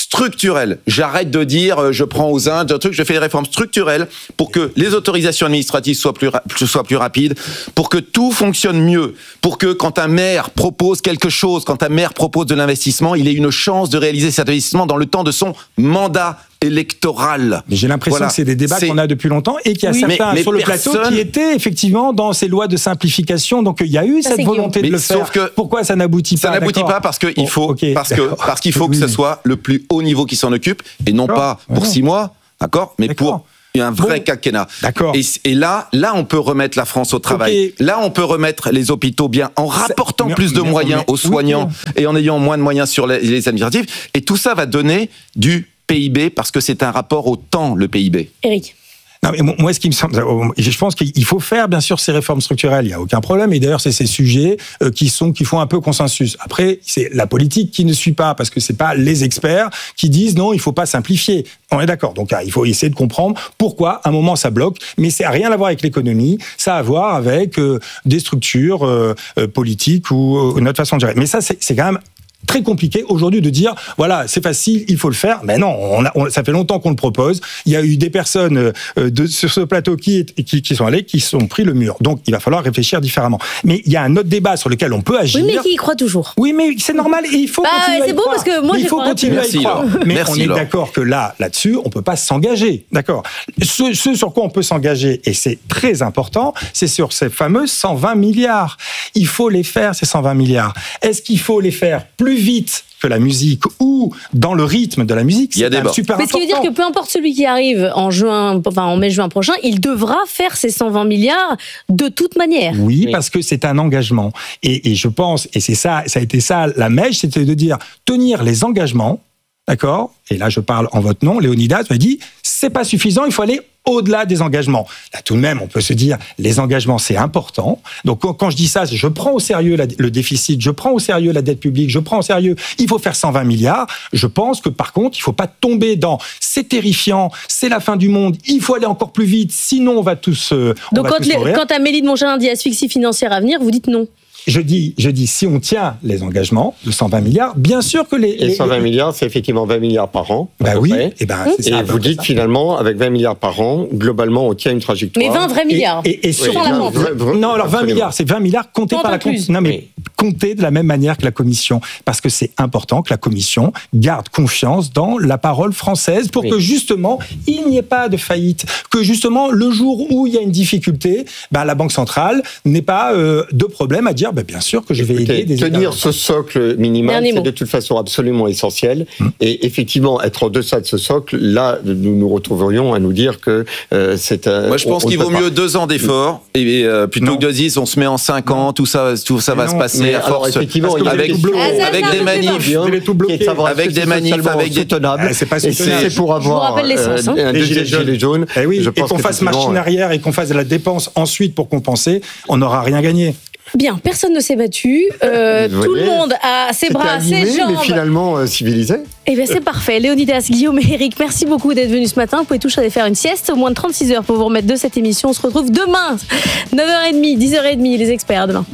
structurelles. J'arrête de dire je prends aux Indes, un truc, je fais des réformes structurelles pour que les autorisations administratives soient plus rapides, pour que tout fonctionne mieux, pour que quand un maire propose quelque chose, quand un maire propose de l'investissement, il ait une chance de réaliser cet investissement dans le temps de son mandat électoral. Mais j'ai l'impression que c'est des débats qu'on a depuis longtemps et qu'il y a certains sur le plateau qui étaient effectivement dans ces lois de simplification. Donc il y a eu cette volonté de le faire. Pourquoi ça n'aboutit pas? Ça n'aboutit pas parce qu'il faut, parce qu'il faut que ce soit le plus haut niveau qui s'en occupe et non pas pour 6 mois, d'accord, mais pour un vrai quinquennat. D'accord. Et là, on peut remettre la France au travail. Là, on peut remettre les hôpitaux bien en rapportant plus de moyens aux soignants et en ayant moins de moyens sur les administratifs. Et tout ça va donner du PIB parce que c'est un rapport au temps, le PIB. Éric. Non, mais moi, ce qui me semble, je pense qu'il faut faire, bien sûr, ces réformes structurelles. Il n'y a aucun problème. Et d'ailleurs, c'est ces sujets qui font un peu consensus. Après, c'est la politique qui ne suit pas, parce que c'est pas les experts qui disent non, il faut pas simplifier. On est d'accord. Donc, il faut essayer de comprendre pourquoi, à un moment, ça bloque. Mais ça n'a rien à voir avec l'économie. Ça a à voir avec des structures politiques ou notre façon de gérer. Mais ça, c'est quand même très compliqué aujourd'hui de dire voilà, c'est facile, il faut le faire. Mais non, ça fait longtemps qu'on le propose. Il y a eu des personnes sur ce plateau qui sont allées, qui sont pris le mur. Donc il va falloir réfléchir différemment. Mais il y a un autre débat sur lequel on peut agir. Oui, mais qui y croit toujours. Oui, mais c'est normal et il faut continuer à y croire. C'est beau parce que moi il faut continuer à y croire. Mais on est d'accord que là-dessus, on peut pas s'engager. D'accord. Ce sur quoi on peut s'engager, et c'est très important, c'est sur ces fameux 120 milliards. Il faut les faire, ces 120 milliards. Est-ce qu'il faut les faire plus vite que la musique ou dans le rythme de la musique? C'est super important. Mais ce qui veut dire que peu importe celui qui arrive en mai-juin prochain, il devra faire ses 120 milliards de toute manière. Oui, parce que c'est un engagement. Et je pense, et c'est ça, ça a été ça la mèche, c'était de dire tenir les engagements, d'accord? Et là, je parle en votre nom, Léonidas m'a dit, c'est pas suffisant, il faut aller au-delà des engagements. Là, tout de même, on peut se dire, les engagements, c'est important. Donc, quand je dis ça, je prends au sérieux le déficit, je prends au sérieux la dette publique, je prends au sérieux, il faut faire 120 milliards. Je pense que, par contre, il faut pas tomber dans, c'est terrifiant, c'est la fin du monde, il faut aller encore plus vite, sinon on va tous Donc, quand Amélie de Montchalin dit asphyxie financière à venir, vous dites non. Je dis, si on tient les engagements de 120 milliards, bien sûr que les 120 milliards, c'est effectivement 20 milliards par an. Bah oui. Et vous dites finalement, avec 20 milliards par an, globalement, on tient une trajectoire. Mais 20 vrais milliards. Et sur la vente. Non, alors 20 milliards, c'est 20 milliards comptés par la Commission. Non, mais comptés de la même manière que la Commission. Parce que c'est important que la Commission garde confiance dans la parole française pour que justement, il n'y ait pas de faillite. Que justement, le jour où il y a une difficulté, la Banque centrale n'ait pas de problème à dire bien sûr que je vais aider des tenir ce socle minimal, c'est de toute façon absolument essentiel. Et effectivement, être en deçà de ce socle, là, nous nous retrouverions à nous dire que c'est un... Moi, je pense qu'il vaut mieux 2 ans d'efforts et plutôt que de dire on se met en 5 ans, tout ça va se passer à force avec des manifs, avec des manifs, avec des tenables. C'est pas soutenable. C'est pour avoir un deuxième gilet jaune. Et qu'on fasse machine arrière et qu'on fasse de la dépense ensuite pour compenser, on n'aura rien gagné. Bien, personne ne s'est battu. Tout le monde a ses bras, ses jambes. Mais finalement civilisé. Eh bien, c'est parfait. Léonidas, Guillaume et Éric, merci beaucoup d'être venus ce matin. Vous pouvez tous aller faire une sieste, au moins de 36 heures pour vous remettre de cette émission. On se retrouve demain, 9h30, 10h30, les experts demain.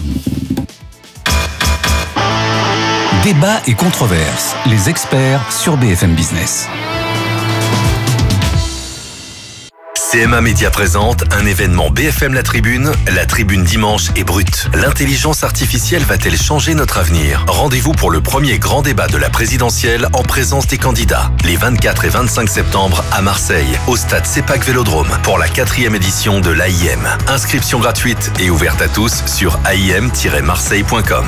Débat et controverses, les experts sur BFM Business. CMA Média présente un événement BFM La Tribune dimanche est brute. L'intelligence artificielle va-t-elle changer notre avenir? Rendez-vous pour le premier grand débat de la présidentielle en présence des candidats. Les 24 et 25 septembre à Marseille, au stade CEPAC Vélodrome, pour la 4e édition de l'AIM. Inscription gratuite et ouverte à tous sur aim-marseille.com.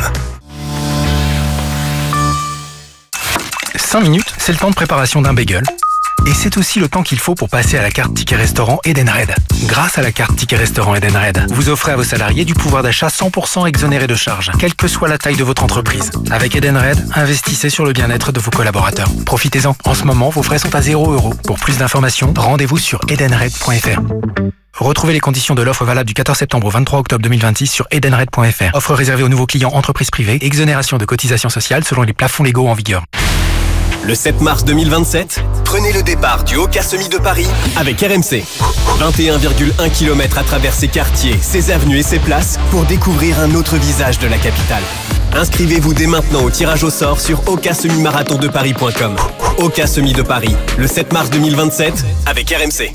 5 minutes, c'est le temps de préparation d'un bagel. Et c'est aussi le temps qu'il faut pour passer à la carte Ticket Restaurant Edenred. Grâce à la carte Ticket Restaurant Edenred, vous offrez à vos salariés du pouvoir d'achat 100% exonéré de charges, quelle que soit la taille de votre entreprise. Avec Edenred, investissez sur le bien-être de vos collaborateurs. Profitez-en. En ce moment, vos frais sont à 0 €. Pour plus d'informations, rendez-vous sur edenred.fr. Retrouvez les conditions de l'offre valable du 14 septembre au 23 octobre 2026 sur edenred.fr. Offre réservée aux nouveaux clients entreprises privées. Exonération de cotisations sociales selon les plafonds légaux en vigueur. Le 7 mars 2027, prenez le départ du Haut-Casemi de Paris avec RMC. 21,1 km à travers ses quartiers, ses avenues et ses places pour découvrir un autre visage de la capitale. Inscrivez-vous dès maintenant au tirage au sort sur hautcasemimarathondeparis.com. Oka Semi de Paris, le 7 mars 2027, avec RMC.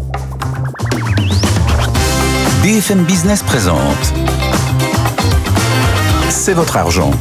BFM Business présente C'est votre argent.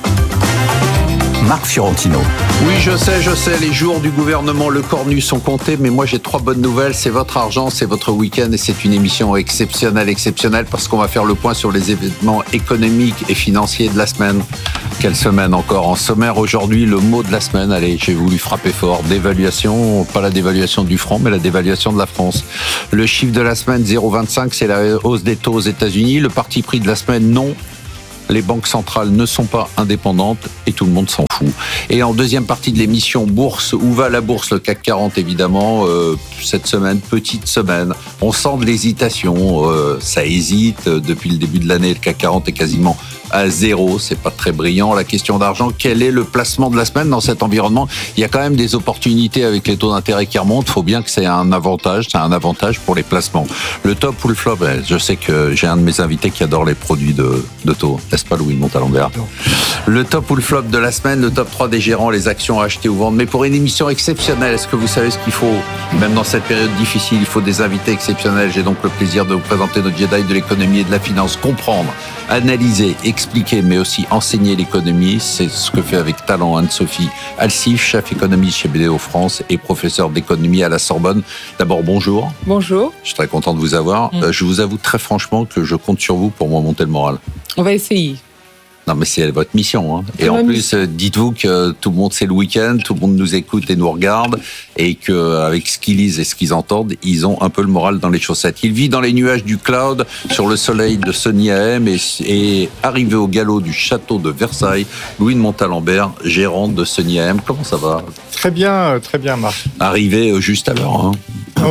Marc Fiorentino. Oui, je sais, les jours du gouvernement Le Cornu sont comptés, mais moi j'ai 3 bonnes nouvelles. C'est votre argent, c'est votre week-end et c'est une émission exceptionnelle parce qu'on va faire le point sur les événements économiques et financiers de la semaine. Quelle semaine encore? En sommaire aujourd'hui, le mot de la semaine, allez, j'ai voulu frapper fort, dévaluation, pas la dévaluation du franc, mais la dévaluation de la France. Le chiffre de la semaine, 0,25, c'est la hausse des taux aux États-Unis. Le parti pris de la semaine, non. Les banques centrales ne sont pas indépendantes et tout le monde s'en fout. Et en deuxième partie de l'émission Bourse, où va la bourse? Le CAC 40 évidemment, cette semaine, petite semaine. On sent de l'hésitation, ça hésite depuis le début de l'année. Le CAC 40 est quasiment à zéro, c'est pas très brillant. La question d'argent, quel est le placement de la semaine dans cet environnement? Il y a quand même des opportunités avec les taux d'intérêt qui remontent. Il faut bien que c'est un avantage pour les placements. Le top ou le flop? Je sais que j'ai un de mes invités qui adore les produits de taux. N'est-ce pas, Louis de Montalembert? Le top ou le flop de la semaine, le top 3 des gérants, les actions à acheter ou vendre. Mais pour une émission exceptionnelle, est-ce que vous savez ce qu'il faut? Même dans cette période difficile, il faut des invités exceptionnels. J'ai donc le plaisir de vous présenter nos Jedi de l'économie et de la finance. Comprendre, analyser, expliquer, mais aussi enseigner l'économie. C'est ce que fait avec talent Anne-Sophie Alsif, chef économiste chez BDO France et professeur d'économie à la Sorbonne. D'abord, bonjour. Bonjour. Je suis très content de vous avoir. Je vous avoue très franchement que je compte sur vous pour me remonter le moral. On va essayer. Non, mais c'est votre mission. Hein. Et en plus, dites-vous que tout le monde, c'est le week-end, tout le monde nous écoute et nous regarde, et qu'avec ce qu'ils lisent et ce qu'ils entendent, ils ont un peu le moral dans les chaussettes. Il vit dans les nuages du cloud, sur le soleil de Sony AM, et arrivé au galop du château de Versailles, Louis de Montalembert, gérant de Sony AM. Comment ça va? Très bien, Marc. Arrivé juste à l'heure. Hein.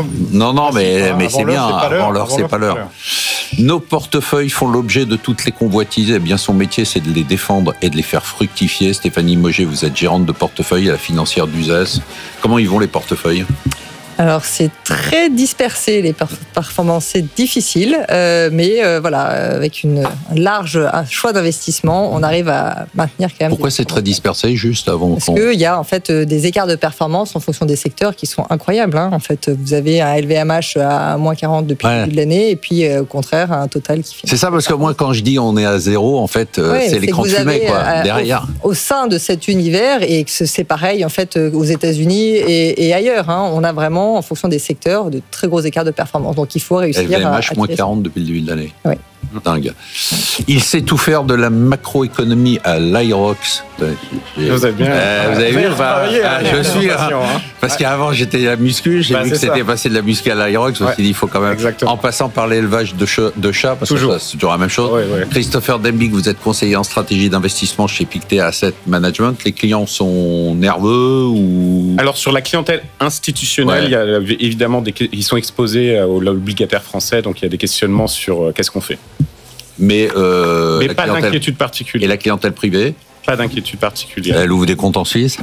Non, mais c'est bien. Avant l'heure, c'est pas l'heure. Nos portefeuilles font l'objet de toutes les convoitises. Eh bien, son métier, c'est de les défendre et de les faire fructifier. Stéphanie Moget, vous êtes gérante de portefeuille à la financière d'Uzès. Comment ils vont les portefeuilles? Alors, c'est très dispersé, les performances, c'est difficile, mais voilà, avec un large choix d'investissement, on arrive à maintenir quand même... Pourquoi c'est très dispersé, juste avant? Parce qu'il y a en fait des écarts de performance en fonction des secteurs qui sont incroyables. Hein. En fait, vous avez un LVMH à moins 40 depuis le début de l'année, et puis au contraire, un Total qui... C'est ça, parce que moi, quand je dis on est à zéro, en fait, c'est l'écran de fumée, quoi, derrière. Au sein de cet univers, et que c'est pareil, en fait, aux États-Unis et ailleurs, hein, on a vraiment, en fonction des secteurs, de très gros écarts de performance. Donc il faut réussir LVMH, moins 40 depuis le début de l'année. Oui. Dingue. Il sait tout faire de la macroéconomie à l'Irox. Vous avez bien. Vous avez vu, je suis. Parce qu'avant, j'étais à la muscu, j'ai vu que c'était passé de la muscu à l'Irox. Je me suis dit, il faut quand même. Exactement. En passant par l'élevage de chats, parce toujours. que c'est toujours la même chose. Oui. Christopher Dembig, vous êtes conseiller en stratégie d'investissement chez Pictet Asset Management. Les clients sont nerveux ou. Alors, sur la clientèle institutionnelle, il y a évidemment ils sont exposés à l'obligataire français, donc il y a des questionnements sur qu'est-ce qu'on fait. Mais pas d'inquiétude particulière. Et la clientèle privée? Pas d'inquiétude particulière. Elle ouvre des comptes en Suisse?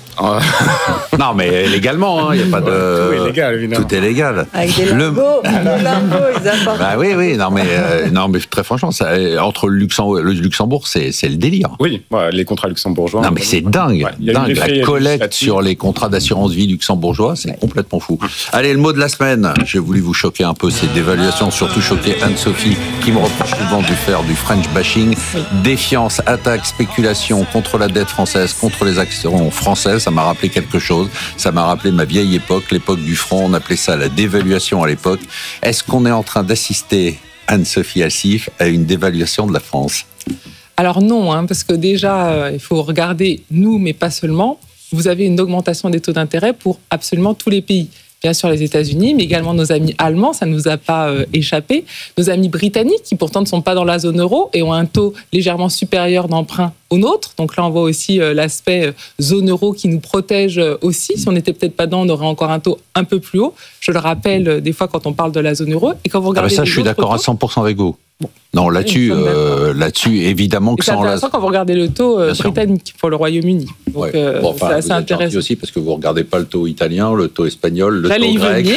Non, mais légalement, il n'y a pas de. Tout est légal, évidemment. Tout est légal. Avec des lingots, ils apportent. Bah oui, non, mais très franchement, entre le Luxembourg, c'est le délire. Oui, les contrats luxembourgeois. Non, mais c'est dingue. Dingue. La collecte sur les contrats d'assurance vie luxembourgeois, c'est complètement fou. Allez, le mot de la semaine. J'ai voulu vous choquer un peu, ces dévaluations, surtout choquer Anne-Sophie, qui me reproche souvent de faire du French bashing. Défiance, attaque, spéculation contre la dette française, contre les actions françaises. Ça m'a rappelé quelque chose. Ça m'a rappelé ma vieille époque, l'époque du franc. On appelait ça la dévaluation à l'époque. Est-ce qu'on est en train d'assister, Anne-Sophie Alsif, à une dévaluation de la France? Alors non, parce que déjà, il faut regarder nous, mais pas seulement. Vous avez une augmentation des taux d'intérêt pour absolument tous les pays. Bien sûr les États-Unis, mais également nos amis allemands, ça ne nous a pas échappé. Nos amis britanniques, qui pourtant ne sont pas dans la zone euro et ont un taux légèrement supérieur d'emprunt au nôtre. Donc là, on voit aussi l'aspect zone euro qui nous protège aussi. Si on n'était peut-être pas dedans, on aurait encore un taux un peu plus haut. Je le rappelle des fois quand on parle de la zone euro. Et quand vous regardez ça, je suis d'accord à 100% avec vous. Bon. Non, là-dessus, évidemment que c'est intéressant quand vous regardez le tôt britannique pour le Royaume-Uni. Donc, c'est assez intéressant aussi parce que vous regardez pas le taux italien, le taux espagnol, le j'allais taux grec.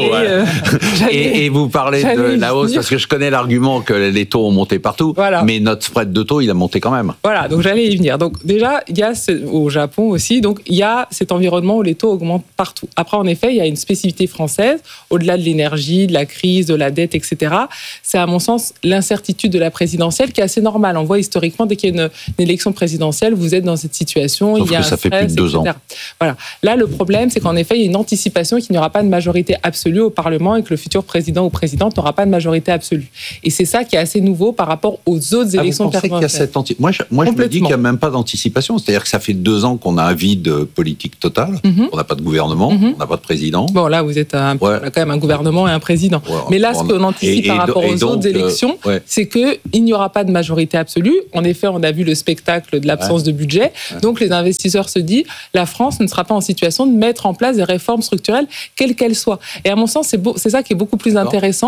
Et vous parlez de la hausse parce que je connais l'argument que les taux ont monté partout, mais notre spread de taux, il a monté quand même. Voilà, donc j'allais y venir. Donc déjà, il y a au Japon aussi, donc il y a cet environnement où les taux augmentent partout. Après, en effet, il y a une spécificité française, au-delà de l'énergie, de la crise, de la dette, etc. C'est à mon sens l'incertitude de la présidentielle qui est assez normale. On voit historiquement, dès qu'il y a une élection présidentielle, vous êtes dans cette situation. Sauf il y a que ça fait plus de 2 ans. Voilà. Là, le problème, c'est qu'en effet, il y a une anticipation qu'il n'y aura pas de majorité absolue au Parlement et que le futur président ou présidente n'aura pas de majorité absolue. Et c'est ça qui est assez nouveau par rapport aux autres élections présidentielles. Moi, je me dis qu'il n'y a même pas d'anticipation. C'est-à-dire que ça fait 2 ans qu'on a un vide politique total. On n'a pas de gouvernement, on n'a pas de président. Bon, là, vous êtes on a quand même un gouvernement et un président. Mais là, ce qu'on anticipe par rapport aux autres élections, c'est qu'il n'y aura pas de majorité absolue. En effet, on a vu le spectacle de l'absence de budget. Donc, les investisseurs se disent, la France ne sera pas en situation de mettre en place des réformes structurelles, quelles qu'elles soient. Et à mon sens, c'est ça qui est beaucoup plus intéressant.